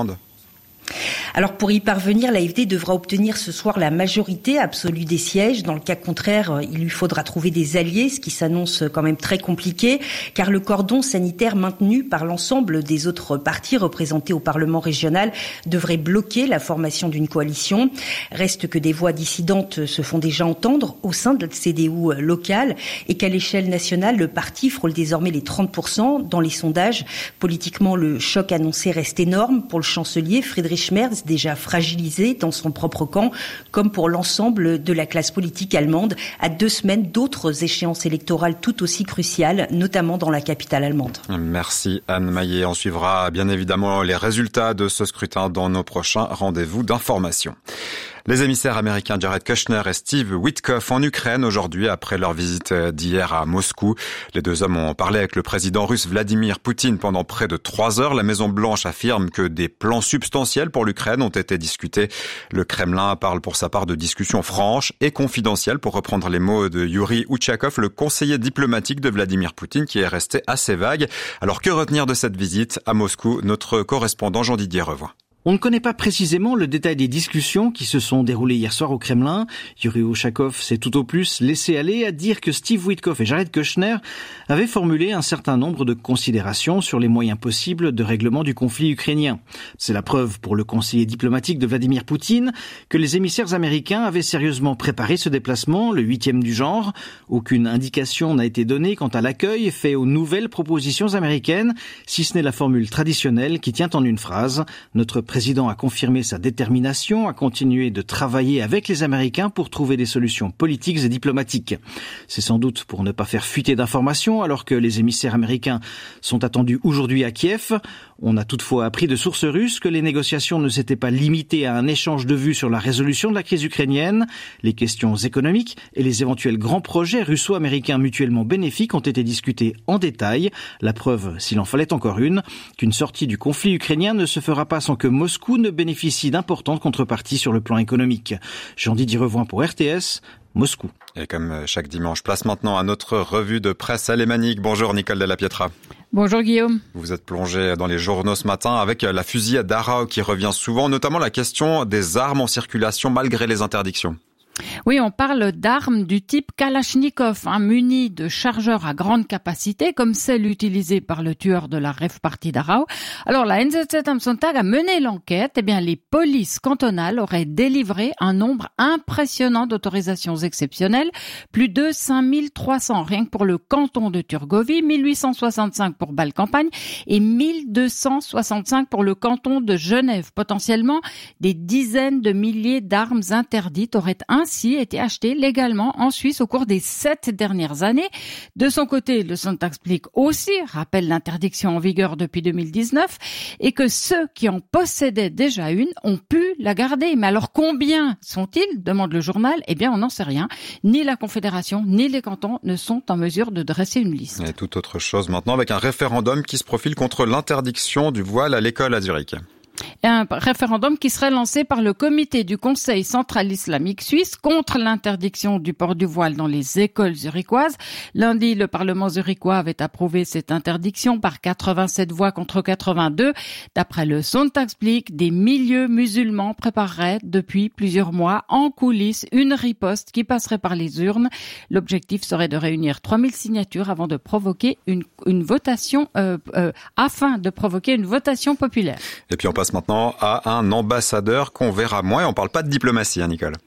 Alors pour y parvenir, l'A F D devra obtenir ce soir la majorité absolue des sièges. Dans le cas contraire, il lui faudra trouver des alliés, ce qui s'annonce quand même très compliqué, car le cordon sanitaire maintenu par l'ensemble des autres partis représentés au Parlement régional devrait bloquer la formation d'une coalition. Reste que des voix dissidentes se font déjà entendre au sein de la C D U locale et qu'à l'échelle nationale, le parti frôle désormais les trente pour cent dans les sondages. Politiquement, le choc annoncé reste énorme pour le chancelier Friedrich Merz, déjà fragilisé dans son propre camp, comme pour l'ensemble de la classe politique allemande, à deux semaines d'autres échéances électorales tout aussi cruciales, notamment dans la capitale allemande. Merci Anne Maillet. On suivra bien évidemment les résultats de ce scrutin dans nos prochains rendez-vous d'information. Les émissaires américains Jared Kushner et Steve Witkoff en Ukraine aujourd'hui après leur visite d'hier à Moscou. Les deux hommes ont parlé avec le président russe Vladimir Poutine pendant près de trois heures. La Maison-Blanche affirme que des plans substantiels pour l'Ukraine ont été discutés. Le Kremlin parle pour sa part de discussions franches et confidentielles, pour reprendre les mots de Yuri Uchakov, le conseiller diplomatique de Vladimir Poutine, qui est resté assez vague. Alors que retenir de cette visite à Moscou? Notre correspondant Jean-Didier Revoix. On ne connaît pas précisément le détail des discussions qui se sont déroulées hier soir au Kremlin. Yuri Ushakov s'est tout au plus laissé aller à dire que Steve Witkoff et Jared Kushner avaient formulé un certain nombre de considérations sur les moyens possibles de règlement du conflit ukrainien. C'est la preuve pour le conseiller diplomatique de Vladimir Poutine que les émissaires américains avaient sérieusement préparé ce déplacement, le huitième du genre. Aucune indication n'a été donnée quant à l'accueil fait aux nouvelles propositions américaines, si ce n'est la formule traditionnelle qui tient en une phrase. Notre Le président a confirmé sa détermination à continuer de travailler avec les Américains pour trouver des solutions politiques et diplomatiques. C'est sans doute pour ne pas faire fuiter d'informations alors que les émissaires américains sont attendus aujourd'hui à Kiev. On a toutefois appris de sources russes que les négociations ne s'étaient pas limitées à un échange de vues sur la résolution de la crise ukrainienne. Les questions économiques et les éventuels grands projets russo-américains mutuellement bénéfiques ont été discutés en détail. La preuve, s'il en fallait encore une, qu'une sortie du conflit ukrainien ne se fera pas sans que Moscou ne bénéficie d'importantes contreparties sur le plan économique. Jean-Didier Revoix pour R T S, Moscou. Et comme chaque dimanche, place maintenant à notre revue de presse alémanique. Bonjour Nicole Della Pietra. Bonjour Guillaume. Vous êtes plongé dans les journaux ce matin avec la fusillade d'Arao qui revient souvent, notamment la question des armes en circulation malgré les interdictions. Oui, on parle d'armes du type Kalachnikov, hein, munies de chargeurs à grande capacité, comme celle utilisée par le tueur de la rave party d'Arao. Alors, la N Z Z am Sonntag a mené l'enquête. Eh bien, les polices cantonales auraient délivré un nombre impressionnant d'autorisations exceptionnelles. Plus de cinq mille trois cents rien que pour le canton de Turgovie, mille huit cent soixante-cinq pour Bâle-Campagne et mille deux cent soixante-cinq pour le canton de Genève. Potentiellement, des dizaines de milliers d'armes interdites auraient ainsi été achetées légalement en Suisse au cours des sept dernières années. De son côté, le Sonntagsblick aussi rappelle l'interdiction en vigueur depuis deux mille dix-neuf et que ceux qui en possédaient déjà une ont pu la garder. Mais alors combien sont-ils ? Demande le journal. Eh bien, on n'en sait rien. Ni la Confédération, ni les cantons ne sont en mesure de dresser une liste. Et toute autre chose maintenant avec un référendum qui se profile contre l'interdiction du voile à l'école à Zurich. Un référendum qui serait lancé par le comité du Conseil central islamique suisse contre l'interdiction du port du voile dans les écoles zurichoises. Lundi, le Parlement zurichois avait approuvé cette interdiction par quatre-vingt-sept voix contre quatre-vingt-deux. D'après le Sonntagsblick, des milieux musulmans prépareraient depuis plusieurs mois en coulisses une riposte qui passerait par les urnes. L'objectif serait de réunir trois mille signatures avant de provoquer une, une votation, euh, euh, afin de provoquer une votation populaire. Et puis on passe maintenant à un ambassadeur qu'on verra moins. On parle pas de diplomatie, hein, Nicole.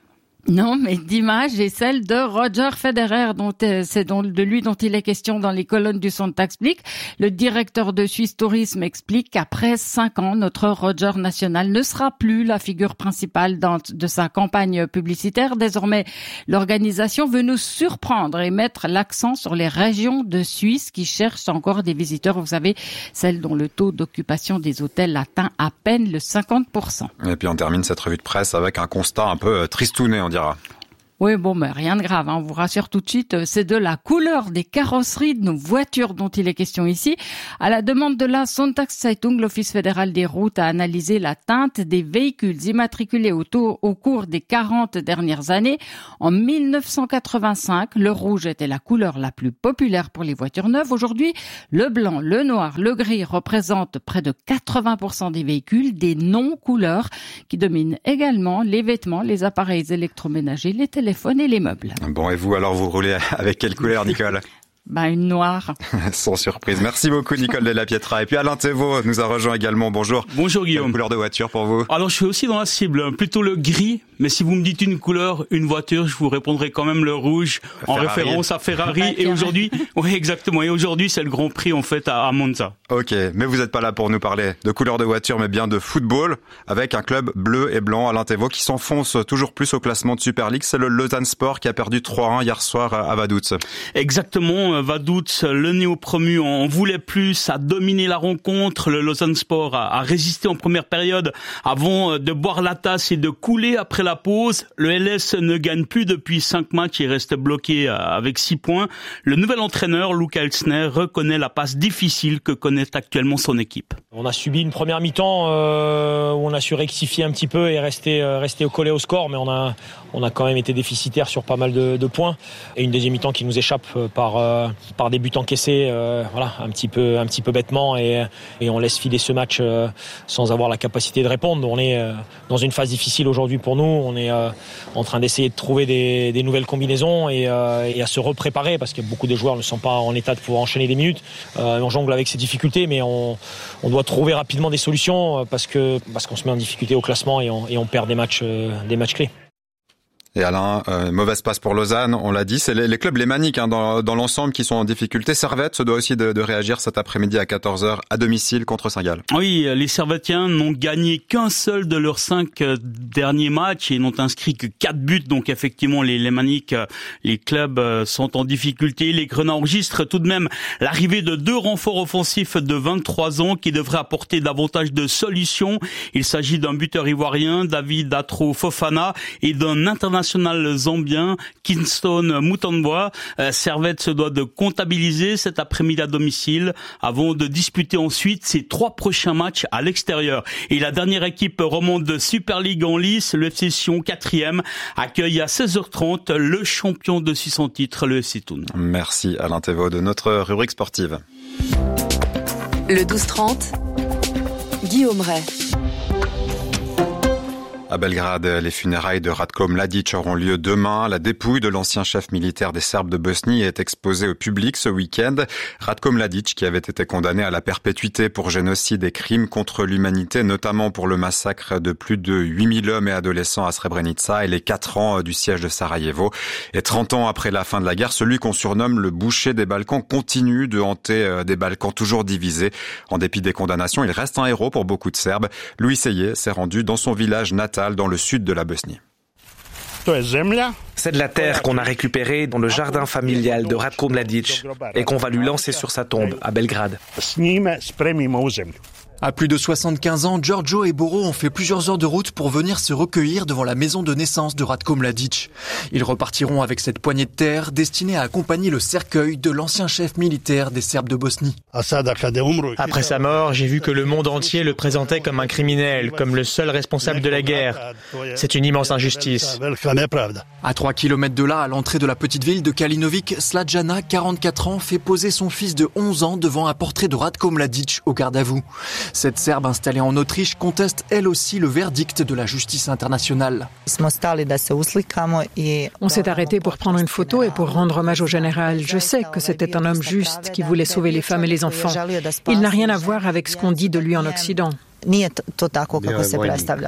Non, mais d'image est celle de Roger Federer, dont c'est de lui dont il est question dans les colonnes du Sonntagsblick. Le directeur de Suisse Tourisme explique qu'après cinq ans, notre Roger national ne sera plus la figure principale de sa campagne publicitaire. Désormais, l'organisation veut nous surprendre et mettre l'accent sur les régions de Suisse qui cherchent encore des visiteurs. Vous savez, celles dont le taux d'occupation des hôtels atteint à peine le cinquante pour cent. Et puis on termine cette revue de presse avec un constat un peu tristouné, on dira. Oui, bon, mais rien de grave, hein, on vous rassure tout de suite, c'est de la couleur des carrosseries de nos voitures dont il est question ici. À la demande de la Sonntagszeitung, l'Office fédéral des routes a analysé la teinte des véhicules immatriculés au, tour, au cours des quarante dernières années. En mille neuf cent quatre-vingt-cinq, le rouge était la couleur la plus populaire pour les voitures neuves. Aujourd'hui, le blanc, le noir, le gris représentent près de quatre-vingts pour cent des véhicules, des non-couleurs qui dominent également les vêtements, les appareils électroménagers, les téléphones et les meubles. Bon, et vous, alors, vous roulez avec quelle couleur, Nicole? Ben, une noire. Sans surprise. Merci beaucoup, Nicole de la Pietra. Et puis Alain Thévault nous a rejoint également. Bonjour. Bonjour, Guillaume. Quelle couleur de voiture pour vous? Alors, je suis aussi dans la cible, plutôt le gris. Mais si vous me dites une couleur, une voiture, je vous répondrai quand même le rouge, en Ferrari. référence à Ferrari. Et aujourd'hui, oui, exactement. Et aujourd'hui, c'est le Grand Prix, en fait, à Monza. Ok. Mais vous n'êtes pas là pour nous parler de couleur de voiture, mais bien de football, avec un club bleu et blanc, Alain Thévault, qui s'enfonce toujours plus au classement de Super League. C'est le Lausanne Sport qui a perdu trois un hier soir à Vaduz. Exactement. Vaduz, le néo-promu, en voulait plus, a dominé la rencontre. Le Lausanne Sport a, a résisté en première période avant de boire la tasse et de couler après la pause. Le L S ne gagne plus depuis cinq matchs et reste bloqué avec six points. Le nouvel entraîneur, Luca Elsner, reconnaît la passe difficile que connaît actuellement son équipe. On a subi une première mi-temps euh, où on a su rectifier un petit peu et rester, euh, rester collé au score, mais on a, on a quand même été déficitaire sur pas mal de, de points. Et une deuxième mi-temps qui nous échappe par, euh, par des buts encaissés, euh, voilà, un petit peu, un petit peu bêtement, et, et on laisse filer ce match euh, sans avoir la capacité de répondre. On est euh, dans une phase difficile aujourd'hui pour nous. On est euh, en train d'essayer de trouver des, des nouvelles combinaisons et, euh, et à se repréparer parce que beaucoup de joueurs ne sont pas en état de pouvoir enchaîner des minutes. Euh, on jongle avec ces difficultés, mais on, on doit trouver rapidement des solutions parce que parce qu'on se met en difficulté au classement et on, et on perd des matchs, euh, des matchs clés. Et Alain, euh, mauvaise passe pour Lausanne, on l'a dit, c'est les, les clubs lémaniques hein, dans, dans l'ensemble qui sont en difficulté. Servette se doit aussi de, de réagir cet après-midi à quatorze heures à domicile contre Saint-Gall. Oui, les Servettiens n'ont gagné qu'un seul de leurs cinq derniers matchs et n'ont inscrit que quatre buts. Donc effectivement, les lémaniques, les clubs sont en difficulté. Les Grenats enregistrent tout de même l'arrivée de deux renforts offensifs de vingt-trois ans qui devraient apporter davantage de solutions. Il s'agit d'un buteur ivoirien, David Atro Fofana, et d'un international zambien, Kingston Mutomboa. Euh, Servette se doit de comptabiliser cet après-midi à domicile avant de disputer ensuite ses trois prochains matchs à l'extérieur. Et la dernière équipe romande de Super League en lice, le F C Sion, quatrième, accueille à seize heures trente le champion de six cents titres, le F C Thun. Merci Alain Thévault de notre rubrique sportive. Le douze trente, Guillaume Ray. À Belgrade, les funérailles de Ratko Mladic auront lieu demain. La dépouille de l'ancien chef militaire des Serbes de Bosnie est exposée au public ce week-end. Ratko Mladic, qui avait été condamné à la perpétuité pour génocide et crimes contre l'humanité, notamment pour le massacre de plus de huit mille hommes et adolescents à Srebrenica et les quatre ans du siège de Sarajevo. Et trente ans après la fin de la guerre, celui qu'on surnomme le boucher des Balkans continue de hanter des Balkans toujours divisés. En dépit des condamnations, il reste un héros pour beaucoup de Serbes. Louis Seyé s'est rendu dans son village natal dans le sud de la Bosnie. C'est de la terre qu'on a récupérée dans le jardin familial de Ratko Mladic et qu'on va lui lancer sur sa tombe à Belgrade. À plus de soixante-quinze ans, Giorgio et Boro ont fait plusieurs heures de route pour venir se recueillir devant la maison de naissance de Ratko Mladic. Ils repartiront avec cette poignée de terre destinée à accompagner le cercueil de l'ancien chef militaire des Serbes de Bosnie. Après sa mort, j'ai vu que le monde entier le présentait comme un criminel, comme le seul responsable de la guerre. C'est une immense injustice. À trois kilomètres de là, à l'entrée de la petite ville de Kalinovic, Slađana, quarante-quatre ans, fait poser son fils de onze ans devant un portrait de Ratko Mladic au garde à vous. Cette Serbe installée en Autriche conteste elle aussi le verdict de la justice internationale. On s'est arrêté pour prendre une photo et pour rendre hommage au général. Je sais que c'était un homme juste qui voulait sauver les femmes et les enfants. Il n'a rien à voir avec ce qu'on dit de lui en Occident.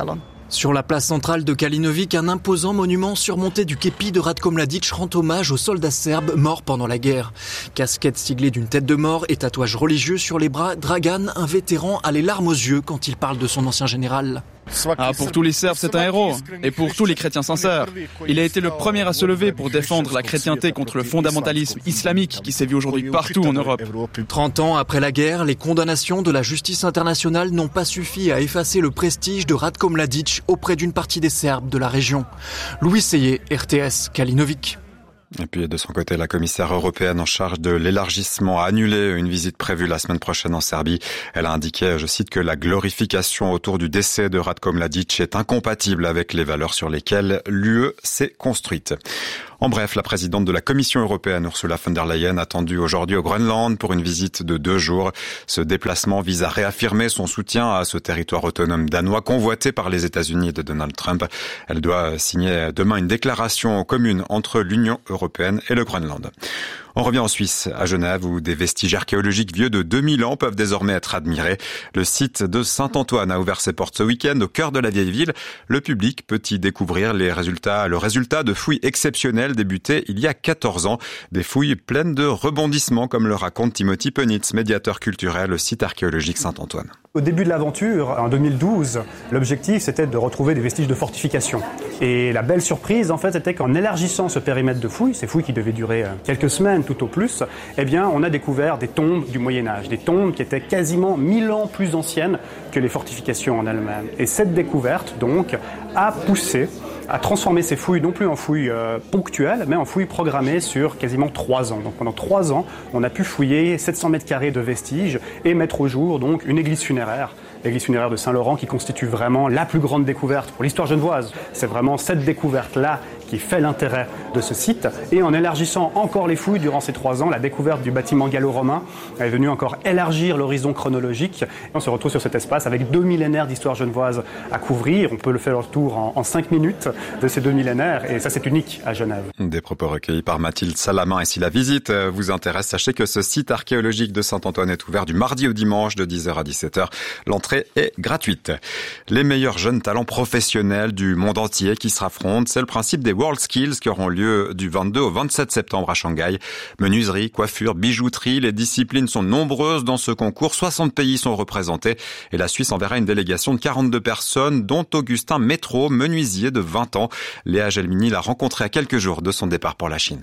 Sur la place centrale de Kalinovic, un imposant monument surmonté du képi de Ratko Mladic rend hommage aux soldats serbes morts pendant la guerre. Casquette siglée d'une tête de mort et tatouage religieux sur les bras, Dragan, un vétéran, a les larmes aux yeux quand il parle de son ancien général. Ah, pour tous les Serbes, c'est un héros. Et pour tous les chrétiens sincères. Il a été le premier à se lever pour défendre la chrétienté contre le fondamentalisme islamique qui sévit aujourd'hui partout en Europe. trente ans après la guerre, les condamnations de la justice internationale n'ont pas suffi à effacer le prestige de Ratko Mladic auprès d'une partie des Serbes de la région. Louis Seyé, R T S, Kalinovic. Et puis de son côté, la commissaire européenne en charge de l'élargissement a annulé une visite prévue la semaine prochaine en Serbie. Elle a indiqué, je cite, que la glorification autour du décès de Ratko Mladic est incompatible avec les valeurs sur lesquelles l'U E s'est construite. En bref, la présidente de la Commission européenne, Ursula von der Leyen, attendue aujourd'hui au Groenland pour une visite de deux jours. Ce déplacement vise à réaffirmer son soutien à ce territoire autonome danois convoité par les États-Unis de Donald Trump. Elle doit signer demain une déclaration commune entre l'Union européenne et le Groenland. On revient en Suisse, à Genève, où des vestiges archéologiques vieux de deux mille ans peuvent désormais être admirés. Le site de Saint-Antoine a ouvert ses portes ce week-end au cœur de la vieille ville. Le public peut y découvrir les résultats, le résultat de fouilles exceptionnelles débutées il y a quatorze ans. Des fouilles pleines de rebondissements, comme le raconte Timothy Penitz, médiateur culturel au site archéologique Saint-Antoine. Au début de l'aventure, en deux mille douze, l'objectif c'était de retrouver des vestiges de fortification. Et la belle surprise, en fait, c'était qu'en élargissant ce périmètre de fouilles, ces fouilles qui devaient durer quelques semaines tout au plus, eh bien, on a découvert des tombes du Moyen-Âge, des tombes qui étaient quasiment mille ans plus anciennes que les fortifications en elles-mêmes. Et cette découverte, donc, a poussé à transformer ces fouilles non plus en fouilles euh, ponctuelles, mais en fouilles programmées sur quasiment trois ans. Donc pendant trois ans, on a pu fouiller sept cents mètres carrés de vestiges et mettre au jour donc une église funéraire, l'église funéraire de Saint-Laurent, qui constitue vraiment la plus grande découverte pour l'histoire genevoise. C'est vraiment cette découverte-là qui fait l'intérêt de ce site. Et en élargissant encore les fouilles durant ces trois ans, la découverte du bâtiment gallo-romain est venue encore élargir l'horizon chronologique. Et on se retrouve sur cet espace avec deux millénaires d'histoire genevoise à couvrir. On peut le faire le tour en, en cinq minutes de ces deux millénaires. Et ça, c'est unique à Genève. Des propos recueillis par Mathilde Salamin. Et si la visite vous intéresse, sachez que ce site archéologique de Saint-Antoine est ouvert du mardi au dimanche de dix heures à dix-sept heures. L'entrée est gratuite. Les meilleurs jeunes talents professionnels du monde entier qui se raffrontent, c'est le principe des World Skills qui auront lieu du vingt-deux au vingt-sept septembre à Shanghai. Menuiserie, coiffure, bijouterie, les disciplines sont nombreuses dans ce concours. soixante pays sont représentés et la Suisse enverra une délégation de quarante-deux personnes, dont Augustin Métro, menuisier de vingt ans. Léa Gelmini l'a rencontré à quelques jours de son départ pour la Chine.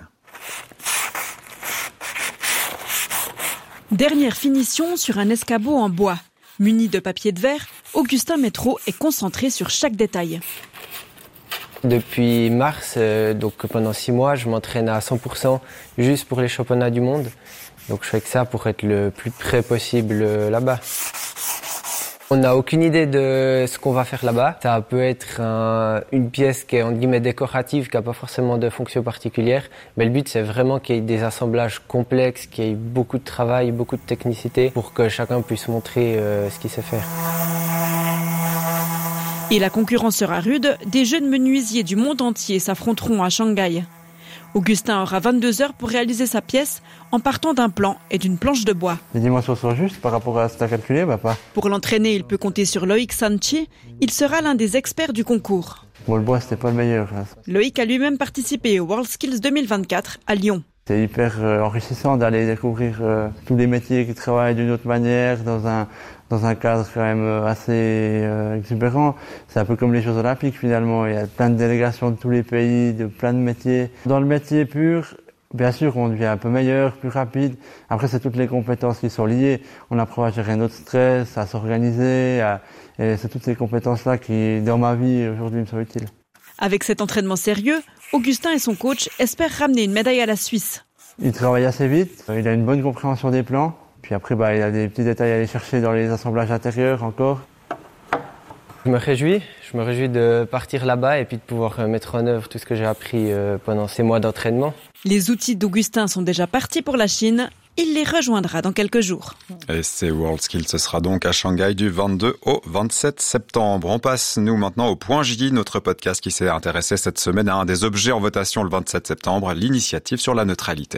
Dernière finition sur un escabeau en bois. Muni de papier de verre, Augustin Métro est concentré sur chaque détail. Depuis mars, euh, donc pendant six mois, je m'entraîne à cent pour cent juste pour les championnats du monde. Donc je fais que ça pour être le plus près possible euh, là-bas. On n'a aucune idée de ce qu'on va faire là-bas. Ça peut être un, une pièce qui est entre guillemets décorative, qui n'a pas forcément de fonction particulière. Mais le but, c'est vraiment qu'il y ait des assemblages complexes, qu'il y ait beaucoup de travail, beaucoup de technicité pour que chacun puisse montrer euh, ce qu'il sait faire. Et la concurrence sera rude, des jeunes menuisiers du monde entier s'affronteront à Shanghai. Augustin aura vingt-deux heures pour réaliser sa pièce en partant d'un plan et d'une planche de bois. Les dimensions sont justes par rapport à ce que tu as calculé, bah pas. Pour l'entraîner, il peut compter sur Loïc Sanchi. Il sera l'un des experts du concours. Bon, le bois, c'était pas le meilleur. Là. Loïc a lui-même participé au World Skills deux mille vingt-quatre à Lyon. C'est hyper euh, enrichissant d'aller découvrir euh, tous les métiers qui travaillent d'une autre manière dans un dans un cadre quand même assez euh, exubérant. C'est un peu comme les Jeux Olympiques finalement. Il y a plein de délégations de tous les pays, de plein de métiers. Dans le métier pur, bien sûr, on devient un peu meilleur, plus rapide. Après, c'est toutes les compétences qui sont liées. On apprend à gérer notre stress, à s'organiser. À... Et c'est toutes ces compétences-là qui, dans ma vie, aujourd'hui, me sont utiles. Avec cet entraînement sérieux, Augustin et son coach espèrent ramener une médaille à la Suisse. Il travaille assez vite, il a une bonne compréhension des plans. Puis après, bah, il a des petits détails à aller chercher dans les assemblages intérieurs encore. Je me réjouis, je me réjouis de partir là-bas et puis de pouvoir mettre en œuvre tout ce que j'ai appris pendant ces mois d'entraînement. Les outils d'Augustin sont déjà partis pour la Chine. Il les rejoindra dans quelques jours. Et ces World Skills, ce sera donc à Shanghai du vingt-deux au vingt-sept septembre. On passe, nous, maintenant au Point J, notre podcast qui s'est intéressé cette semaine à un des objets en votation le vingt-sept septembre, l'initiative sur la neutralité.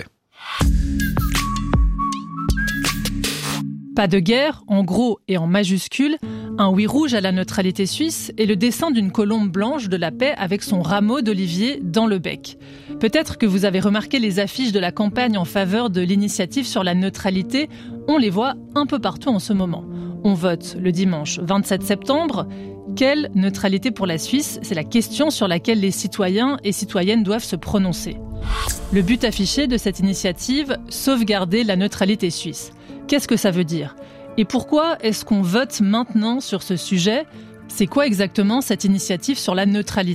Pas de guerre, en gros et en majuscule, Un oui rouge à la neutralité suisse et le dessin d'une colombe blanche de la paix avec son rameau d'olivier dans le bec. Peut-être que vous avez remarqué les affiches de la campagne en faveur de l'initiative sur la neutralité. On les voit un peu partout en ce moment. On vote le dimanche vingt-sept septembre. Quelle neutralité pour la Suisse ? C'est la question sur laquelle les citoyens et citoyennes doivent se prononcer. Le but affiché de cette initiative, sauvegarder la neutralité suisse. Qu'est-ce que ça veut dire ? Et pourquoi est-ce qu'on vote maintenant sur ce sujet ? C'est quoi exactement cette initiative sur la neutralité ?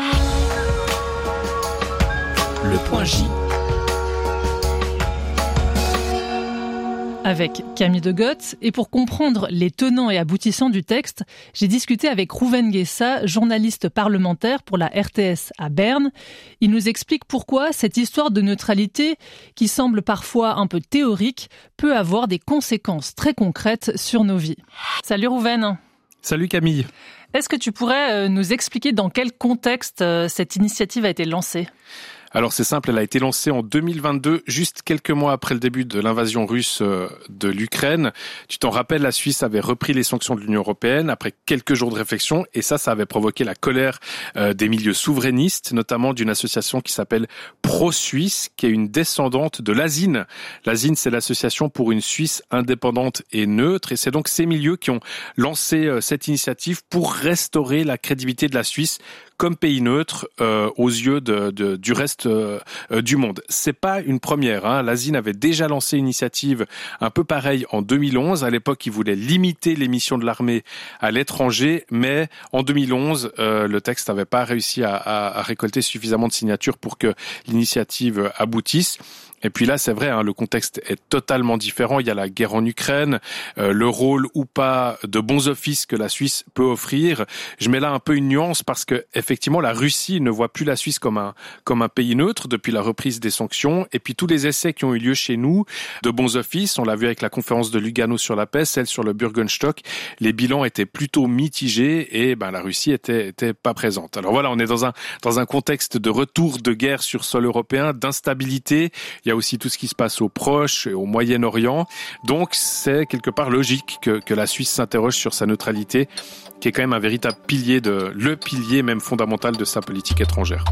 Le point J. Avec Camille de Goth, et pour comprendre les tenants et aboutissants du texte, j'ai discuté avec Rouven Guessa, journaliste parlementaire pour la R T S à Berne. Il nous explique pourquoi cette histoire de neutralité, qui semble parfois un peu théorique, peut avoir des conséquences très concrètes sur nos vies. Salut Rouven. Salut Camille. Est-ce que tu pourrais nous expliquer dans quel contexte cette initiative a été lancée ? Alors c'est simple, elle a été lancée en deux mille vingt-deux, juste quelques mois après le début de l'invasion russe de l'Ukraine. Tu t'en rappelles, la Suisse avait repris les sanctions de l'Union européenne après quelques jours de réflexion, et ça, ça avait provoqué la colère des milieux souverainistes, notamment d'une association qui s'appelle Pro-Suisse, qui est une descendante de l'A S I N. L'A S I N, c'est l'association pour une Suisse indépendante et neutre, et c'est donc ces milieux qui ont lancé cette initiative pour restaurer la crédibilité de la Suisse comme pays neutre euh, aux yeux de, de, du reste euh, du monde. C'est pas une première. Hein. L'A S I N avait déjà lancé une initiative un peu pareille en deux mille onze. À l'époque, ils voulaient limiter les missions de l'armée à l'étranger, mais en deux mille onze, euh, le texte n'avait pas réussi à, à, à récolter suffisamment de signatures pour que l'initiative aboutisse. Et puis là, c'est vrai, hein, le contexte est totalement différent. Il y a la guerre en Ukraine, euh, le rôle ou pas de bons offices que la Suisse peut offrir. Je mets là un peu une nuance parce que effectivement, la Russie ne voit plus la Suisse comme un comme un pays neutre depuis la reprise des sanctions. Et puis tous les essais qui ont eu lieu chez nous de bons offices, on l'a vu avec la conférence de Lugano sur la paix, celle sur le Bürgerstock, les bilans étaient plutôt mitigés et ben la Russie était était pas présente. Alors voilà, on est dans un dans un contexte de retour de guerre sur sol européen, d'instabilité. Il y a aussi tout ce qui se passe au Proche et au Moyen-Orient. Donc, c'est quelque part logique que, que la Suisse s'interroge sur sa neutralité, qui est quand même un véritable pilier, de, le pilier même fondamental de sa politique étrangère.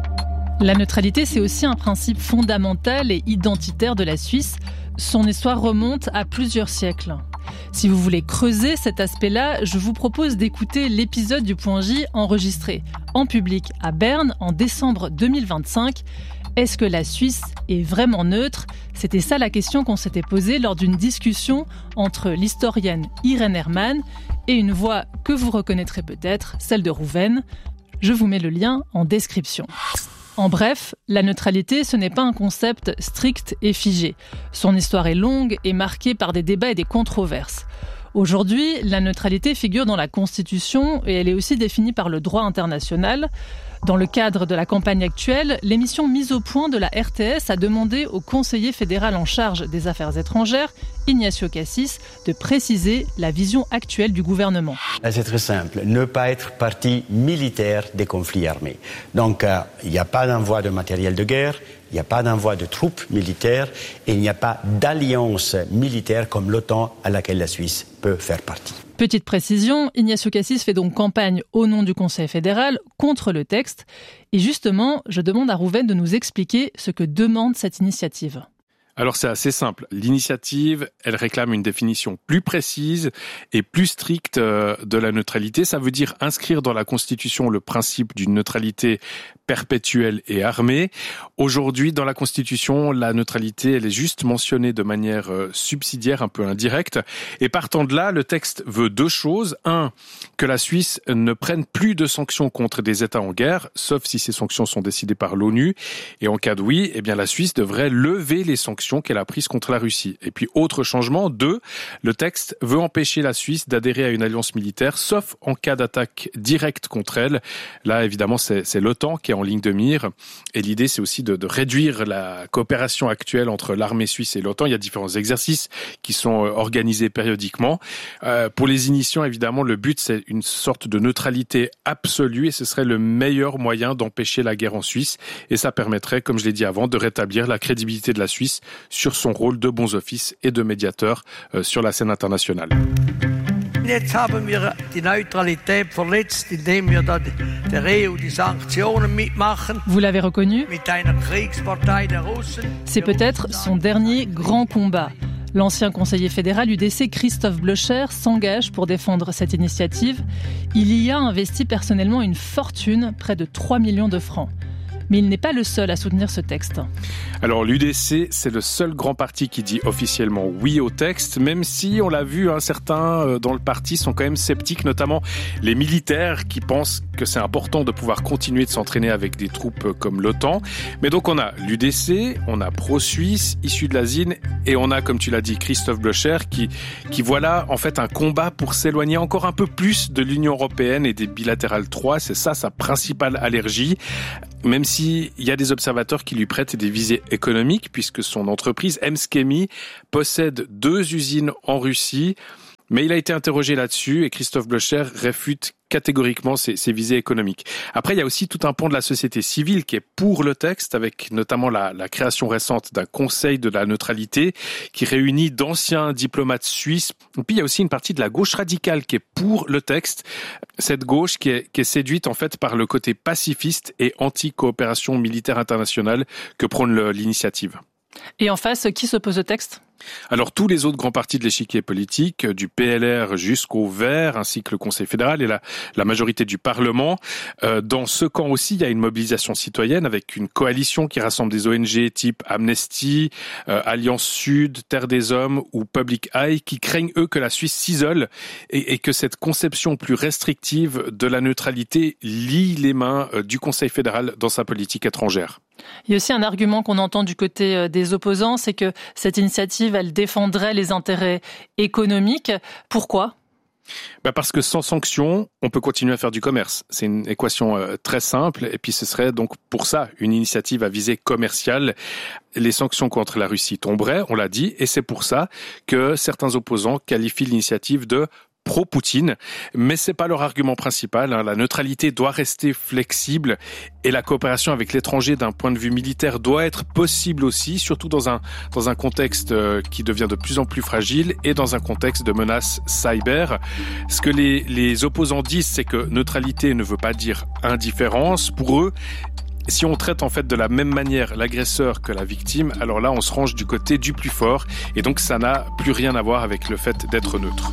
La neutralité, c'est aussi un principe fondamental et identitaire de la Suisse. Son histoire remonte à plusieurs siècles. Si vous voulez creuser cet aspect-là, je vous propose d'écouter l'épisode du Point J enregistré en public à Berne en décembre deux mille vingt-cinq. Est-ce que la Suisse est vraiment neutre ? C'était ça la question qu'on s'était posée lors d'une discussion entre l'historienne Irène Hermann et une voix que vous reconnaîtrez peut-être, celle de Rouven. Je vous mets le lien en description. En bref, la neutralité, ce n'est pas un concept strict et figé. Son histoire est longue et marquée par des débats et des controverses. Aujourd'hui, la neutralité figure dans la Constitution et elle est aussi définie par le droit international. Dans le cadre de la campagne actuelle, l'émission Mise au point de la R T S a demandé au conseiller fédéral en charge des affaires étrangères, Ignacio Cassis, de préciser la vision actuelle du gouvernement. C'est très simple, ne pas être partie militaire des conflits armés. Donc, euh, il n'y a pas d'envoi de matériel de guerre, il n'y a pas d'envoi de troupes militaires et il n'y a pas d'alliance militaire comme l'OTAN à laquelle la Suisse peut faire partie. Petite précision, Ignacio Cassis fait donc campagne au nom du Conseil fédéral contre le texte. Et justement, je demande à Rouven de nous expliquer ce que demande cette initiative. Alors c'est assez simple. L'initiative, elle réclame une définition plus précise et plus stricte de la neutralité. Ça veut dire inscrire dans la Constitution le principe d'une neutralité perpétuelle et armée. Aujourd'hui, dans la Constitution, la neutralité, elle est juste mentionnée de manière subsidiaire, un peu indirecte. Et partant de là, le texte veut deux choses. Un, que la Suisse ne prenne plus de sanctions contre des États en guerre, sauf si ces sanctions sont décidées par l'ONU. Et en cas de oui, eh bien la Suisse devrait lever les sanctions qu'elle a prises contre la Russie. Et puis, autre changement, deux, le texte veut empêcher la Suisse d'adhérer à une alliance militaire, sauf en cas d'attaque directe contre elle. Là, évidemment, c'est, c'est l'OTAN qui est en ligne de mire. Et l'idée, c'est aussi de, de réduire la coopération actuelle entre l'armée suisse et l'OTAN. Il y a différents exercices qui sont organisés périodiquement. Euh, pour les initiants, évidemment, le but, c'est une sorte de neutralité absolue et ce serait le meilleur moyen d'empêcher la guerre en Suisse. Et ça permettrait, comme je l'ai dit avant, de rétablir la crédibilité de la Suisse sur son rôle de bons offices et de médiateur euh, sur la scène internationale. Jetzt haben wir die Neutralität verletzt, indem wir da der E U die Sanktionen mitmachen. Vous l'avez reconnu? Mit einer Kriegspartei der Russen. C'est peut-être son dernier grand combat. L'ancien conseiller fédéral U D C Christophe Blocher s'engage pour défendre cette initiative. Il y a investi personnellement une fortune, près de trois millions de francs. Mais il n'est pas le seul à soutenir ce texte. Alors l'U D C, c'est le seul grand parti qui dit officiellement oui au texte, même si, on l'a vu, hein, certains dans le parti sont quand même sceptiques, notamment les militaires qui pensent que c'est important de pouvoir continuer de s'entraîner avec des troupes comme l'OTAN. Mais donc on a l'U D C, on a Pro-Suisse, issu de la Z I N, et on a, comme tu l'as dit, Christophe Blocher, qui, qui voit là en fait un combat pour s'éloigner encore un peu plus de l'Union européenne et des bilatérales trois. C'est ça sa principale allergie. Même s'il y a des observateurs qui lui prêtent des visées économiques, puisque son entreprise, Mskemi, possède deux usines en Russie. Mais il a été interrogé là-dessus et Christophe Blocher réfute catégoriquement ces, ces visées économiques. Après, il y a aussi tout un pan de la société civile qui est pour le texte, avec notamment la, la création récente d'un conseil de la neutralité qui réunit d'anciens diplomates suisses. Et puis, il y a aussi une partie de la gauche radicale qui est pour le texte. Cette gauche qui est, qui est séduite en fait par le côté pacifiste et anti-coopération militaire internationale que prône le, l'initiative. Et en face, qui s'oppose au texte ? Alors tous les autres grands partis de l'échiquier politique, du P L R jusqu'au Vert, ainsi que le Conseil fédéral et la, la majorité du Parlement. Euh, dans ce camp aussi, il y a une mobilisation citoyenne avec une coalition qui rassemble des O N G type Amnesty, euh, Alliance Sud, Terre des Hommes ou Public Eye, qui craignent eux que la Suisse s'isole et, et que cette conception plus restrictive de la neutralité lie les mains euh, du Conseil fédéral dans sa politique étrangère. Il y a aussi un argument qu'on entend du côté des opposants, c'est que cette initiative, elle défendrait les intérêts économiques. Pourquoi ? Bah parce que sans sanctions, on peut continuer à faire du commerce. C'est une équation euh, très simple et puis ce serait donc pour ça une initiative à visée commerciale. Les sanctions contre la Russie tomberaient, on l'a dit, et c'est pour ça que certains opposants qualifient l'initiative de pro-Poutine, mais c'est pas leur argument principal. Hein. La neutralité doit rester flexible et la coopération avec l'étranger d'un point de vue militaire doit être possible aussi, surtout dans un dans un contexte euh, qui devient de plus en plus fragile et dans un contexte de menace cyber. Ce que les les opposants disent, c'est que neutralité ne veut pas dire indifférence. Pour eux, si on traite en fait de la même manière l'agresseur que la victime, alors là on se range du côté du plus fort et donc ça n'a plus rien à voir avec le fait d'être neutre.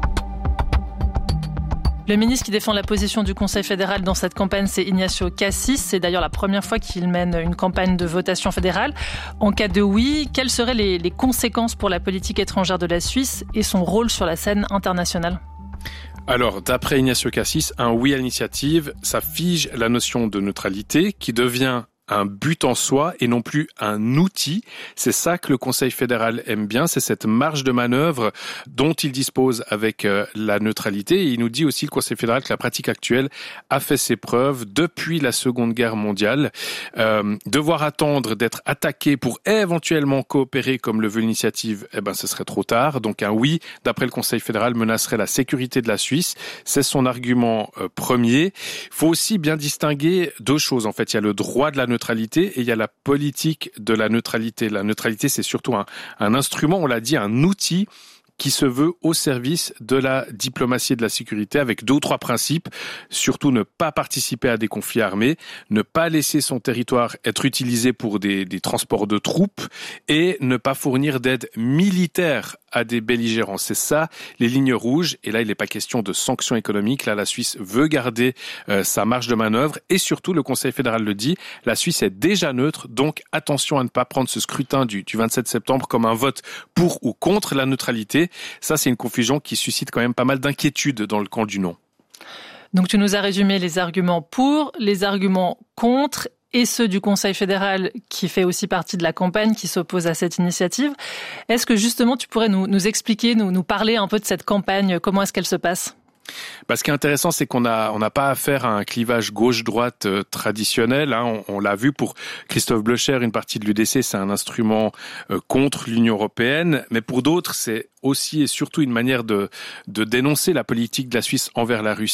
Le ministre qui défend la position du Conseil fédéral dans cette campagne, c'est Ignacio Cassis. C'est d'ailleurs la première fois qu'il mène une campagne de votation fédérale. En cas de oui, quelles seraient les, les conséquences pour la politique étrangère de la Suisse et son rôle sur la scène internationale ? Alors, d'après Ignacio Cassis, un oui à l'initiative, ça fige la notion de neutralité qui devient un but en soi et non plus un outil. C'est ça que le Conseil fédéral aime bien, c'est cette marge de manœuvre dont il dispose avec euh, la neutralité. Et il nous dit aussi, le Conseil fédéral, que la pratique actuelle a fait ses preuves depuis la Seconde Guerre mondiale. Euh, devoir attendre d'être attaqué pour éventuellement coopérer comme le veut l'initiative, eh ben, ce serait trop tard. Donc un oui, d'après le Conseil fédéral, menacerait la sécurité de la Suisse. C'est son argument euh, premier. Il faut aussi bien distinguer deux choses. En fait, il y a le droit de la neutralité neutralité et il y a la politique de la neutralité. La neutralité, c'est surtout un, un instrument, on l'a dit, un outil qui se veut au service de la diplomatie et de la sécurité avec deux ou trois principes. Surtout ne pas participer à des conflits armés, ne pas laisser son territoire être utilisé pour des, des transports de troupes et ne pas fournir d'aide militaire à des belligérants. C'est ça, les lignes rouges. Et là, il n'est pas question de sanctions économiques. Là, la Suisse veut garder euh, sa marge de manœuvre. Et surtout, le Conseil fédéral le dit, la Suisse est déjà neutre. Donc, attention à ne pas prendre ce scrutin du, du vingt-sept septembre comme un vote pour ou contre la neutralité. Ça, c'est une confusion qui suscite quand même pas mal d'inquiétudes dans le camp du non. Donc, tu nous as résumé les arguments pour, les arguments contre et ceux du Conseil fédéral qui fait aussi partie de la campagne qui s'oppose à cette initiative. Est-ce que justement tu pourrais nous, nous expliquer, nous, nous parler un peu de cette campagne, comment est-ce qu'elle se passe ? Bah, ce qui est intéressant, c'est qu'on a on n'a pas affaire à un clivage gauche-droite euh, traditionnel. Hein. On, on l'a vu pour Christophe Blocher, une partie de l'U D C, c'est un instrument euh, contre l'Union européenne. Mais pour d'autres, c'est aussi et surtout une manière de, de dénoncer la politique de la Suisse envers la Russie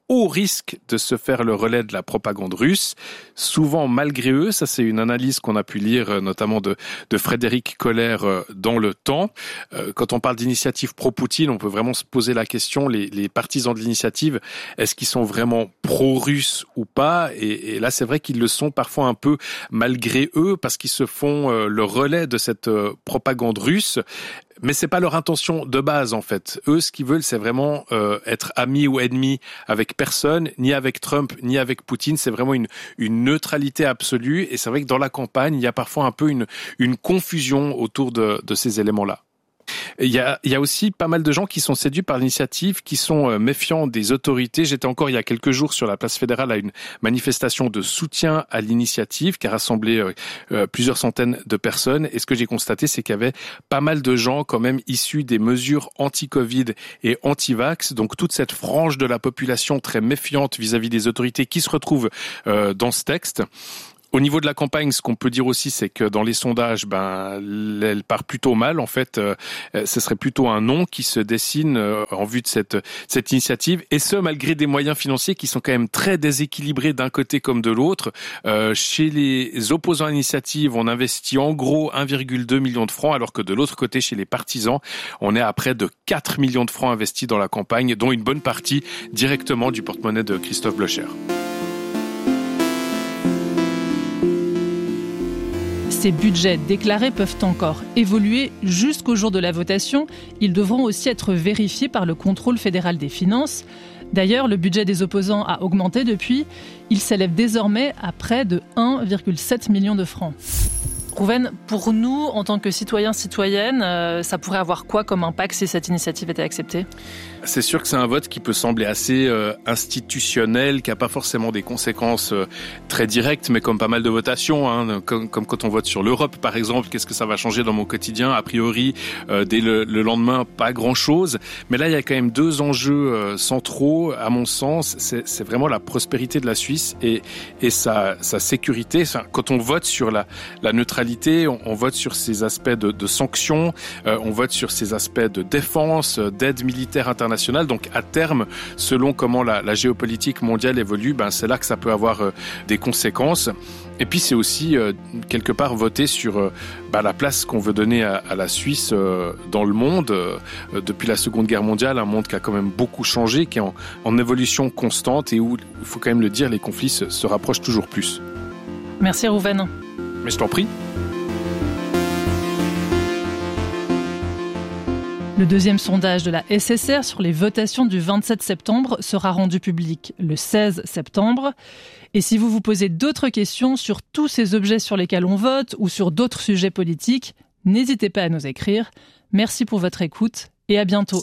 au risque de se faire le relais de la propagande russe, souvent malgré eux. Ça, c'est une analyse qu'on a pu lire notamment de, de Frédéric Koller dans Le Temps. Quand on parle d'initiative pro-Poutine, on peut vraiment se poser la question, les, les partisans de l'initiative, est-ce qu'ils sont vraiment pro-russes ou pas ? et, et là, c'est vrai qu'ils le sont parfois un peu malgré eux, parce qu'ils se font le relais de cette propagande russe. Mais c'est pas leur intention de base, en fait. Eux, ce qu'ils veulent, c'est vraiment euh, être amis ou ennemis avec personne, ni avec Trump, ni avec Poutine. C'est vraiment une, une neutralité absolue. Et c'est vrai que dans la campagne, il y a parfois un peu une, une confusion autour de, de ces éléments-là. Il y a, il y a aussi pas mal de gens qui sont séduits par l'initiative, qui sont méfiants des autorités. J'étais encore il y a quelques jours sur la place fédérale à une manifestation de soutien à l'initiative qui a rassemblé euh, plusieurs centaines de personnes. Et ce que j'ai constaté, c'est qu'il y avait pas mal de gens quand même issus des mesures anti-Covid et anti-vax. Donc toute cette frange de la population très méfiante vis-à-vis des autorités qui se retrouve euh, dans ce texte. Au niveau de la campagne, ce qu'on peut dire aussi, c'est que dans les sondages, ben, elle part plutôt mal. En fait, euh, ce serait plutôt un non qui se dessine euh, en vue de cette, cette initiative. Et ce, malgré des moyens financiers qui sont quand même très déséquilibrés d'un côté comme de l'autre. Euh, chez les opposants à l'initiative, on investit en gros un virgule deux million de francs, alors que de l'autre côté, chez les partisans, on est à près de quatre millions de francs investis dans la campagne, dont une bonne partie directement du porte-monnaie de Christophe Blocher. Ces budgets déclarés peuvent encore évoluer jusqu'au jour de la votation. Ils devront aussi être vérifiés par le contrôle fédéral des finances. D'ailleurs, le budget des opposants a augmenté depuis. Il s'élève désormais à près de un virgule sept million de francs. Rouven, pour nous, en tant que citoyens, citoyennes, euh, ça pourrait avoir quoi comme impact si cette initiative était acceptée ? C'est sûr que c'est un vote qui peut sembler assez euh, institutionnel, qui n'a pas forcément des conséquences euh, très directes, mais comme pas mal de votations, hein, comme, comme quand on vote sur l'Europe, par exemple, qu'est-ce que ça va changer dans mon quotidien ? A priori, euh, dès le, le lendemain, pas grand-chose. Mais là, il y a quand même deux enjeux euh, centraux, à mon sens. C'est, c'est vraiment la prospérité de la Suisse et, et sa, sa sécurité. Enfin, quand on vote sur la, la neutralité, On, on vote sur ces aspects de, de sanctions, euh, on vote sur ces aspects de défense, d'aide militaire internationale. Donc à terme, selon comment la, la géopolitique mondiale évolue, ben, c'est là que ça peut avoir euh, des conséquences. Et puis c'est aussi euh, quelque part voter sur euh, bah, la place qu'on veut donner à, à la Suisse euh, dans le monde. Euh, depuis la Seconde Guerre mondiale, un monde qui a quand même beaucoup changé, qui est en, en évolution constante et où, il faut quand même le dire, les conflits se, se rapprochent toujours plus. Merci Rouven. Mais je t'en prie. Le deuxième sondage de la S S R sur les votations du vingt-sept septembre sera rendu public le seize septembre. Et si vous vous posez d'autres questions sur tous ces objets sur lesquels on vote ou sur d'autres sujets politiques, n'hésitez pas à nous écrire. Merci pour votre écoute et à bientôt.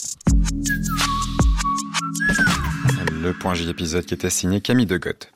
Le Point J épisode qui était signé Camille Degotte.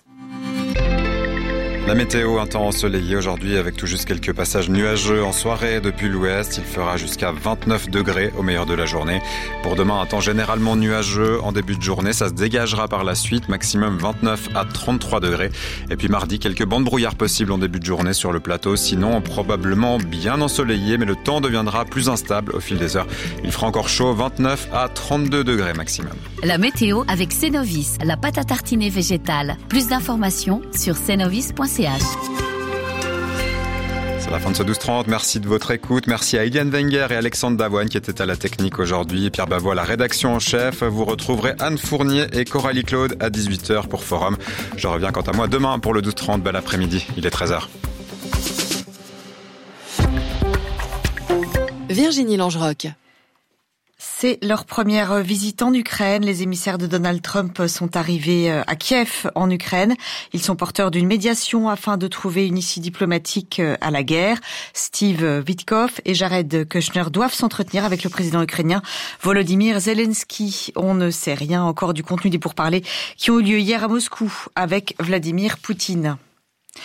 La météo, un temps ensoleillé aujourd'hui avec tout juste quelques passages nuageux en soirée depuis l'ouest. Il fera jusqu'à vingt-neuf degrés au meilleur de la journée. Pour demain, un temps généralement nuageux en début de journée. Ça se dégagera par la suite, maximum vingt-neuf à trente-trois degrés. Et puis mardi, quelques bancs de brouillard possibles en début de journée sur le plateau. Sinon, probablement bien ensoleillé, mais le temps deviendra plus instable au fil des heures. Il fera encore chaud, vingt-neuf à trente-deux degrés maximum. La météo avec Cenovis, la pâte à tartiner végétale. Plus d'informations sur cenovis point c h. C'est la fin de ce douze trente. Merci de votre écoute. Merci à Eliane Wenger et Alexandre Davoine qui étaient à la technique aujourd'hui. Pierre Bavois, la rédaction en chef. Vous retrouverez Anne Fournier et Coralie Claude à dix-huit heures pour Forum. Je reviens quant à moi demain pour le douze trente. Bel après-midi. Il est treize heures. Virginie Langerock. C'est leur première visite en Ukraine. Les émissaires de Donald Trump sont arrivés à Kiev, en Ukraine. Ils sont porteurs d'une médiation afin de trouver une issue diplomatique à la guerre. Steve Witkoff et Jared Kushner doivent s'entretenir avec le président ukrainien Volodymyr Zelensky. On ne sait rien encore du contenu des pourparlers qui ont eu lieu hier à Moscou avec Vladimir Poutine.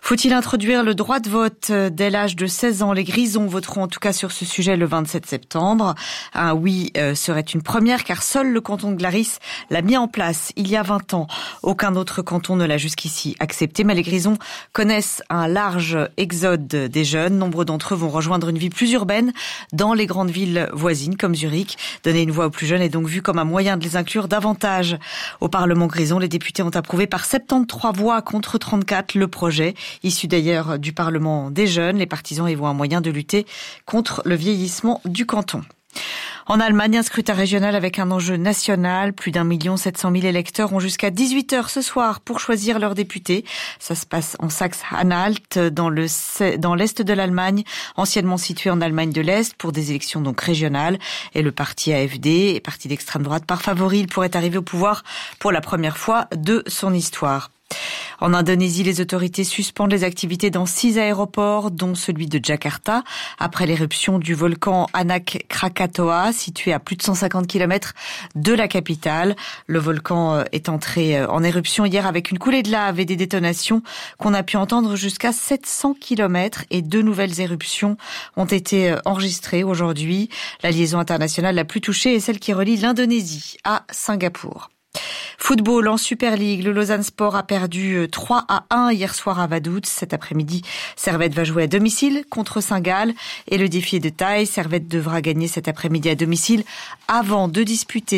Faut-il introduire le droit de vote dès l'âge de seize ans? Les Grisons voteront en tout cas sur ce sujet le vingt-sept septembre. Un oui euh, serait une première car seul le canton de Glaris l'a mis en place il y a vingt ans. Aucun autre canton ne l'a jusqu'ici accepté, mais les Grisons connaissent un large exode des jeunes. Nombre d'entre eux vont rejoindre une vie plus urbaine dans les grandes villes voisines comme Zurich. Donner une voix aux plus jeunes est donc vu comme un moyen de les inclure davantage. Au Parlement Grison, les députés ont approuvé par soixante-treize voix contre trente-quatre le projet, issu d'ailleurs du Parlement des jeunes. Les partisans y voient un moyen de lutter contre le vieillissement du canton. En Allemagne, un scrutin régional avec un enjeu national. Plus d'un million sept cent mille électeurs ont jusqu'à dix-huit heures ce soir pour choisir leurs députés. Ça se passe en Saxe-Anhalt, dans le dans l'est de l'Allemagne, anciennement situé en Allemagne de l'Est, pour des élections donc régionales. Et le parti A F D, parti d'extrême droite par favori, il pourrait arriver au pouvoir pour la première fois de son histoire. En Indonésie, les autorités suspendent les activités dans six aéroports, dont celui de Jakarta, après l'éruption du volcan Anak Krakatoa, situé à plus de cent cinquante kilomètres de la capitale. Le volcan est entré en éruption hier avec une coulée de lave et des détonations qu'on a pu entendre jusqu'à sept cents kilomètres, et deux nouvelles éruptions ont été enregistrées aujourd'hui. La liaison internationale la plus touchée est celle qui relie l'Indonésie à Singapour. Football en Super League, le Lausanne Sport a perdu trois à un hier soir à Vaduz. Cet après-midi, Servette va jouer à domicile contre Saint-Gall et le défi est de taille. Servette devra gagner cet après-midi à domicile avant de disputer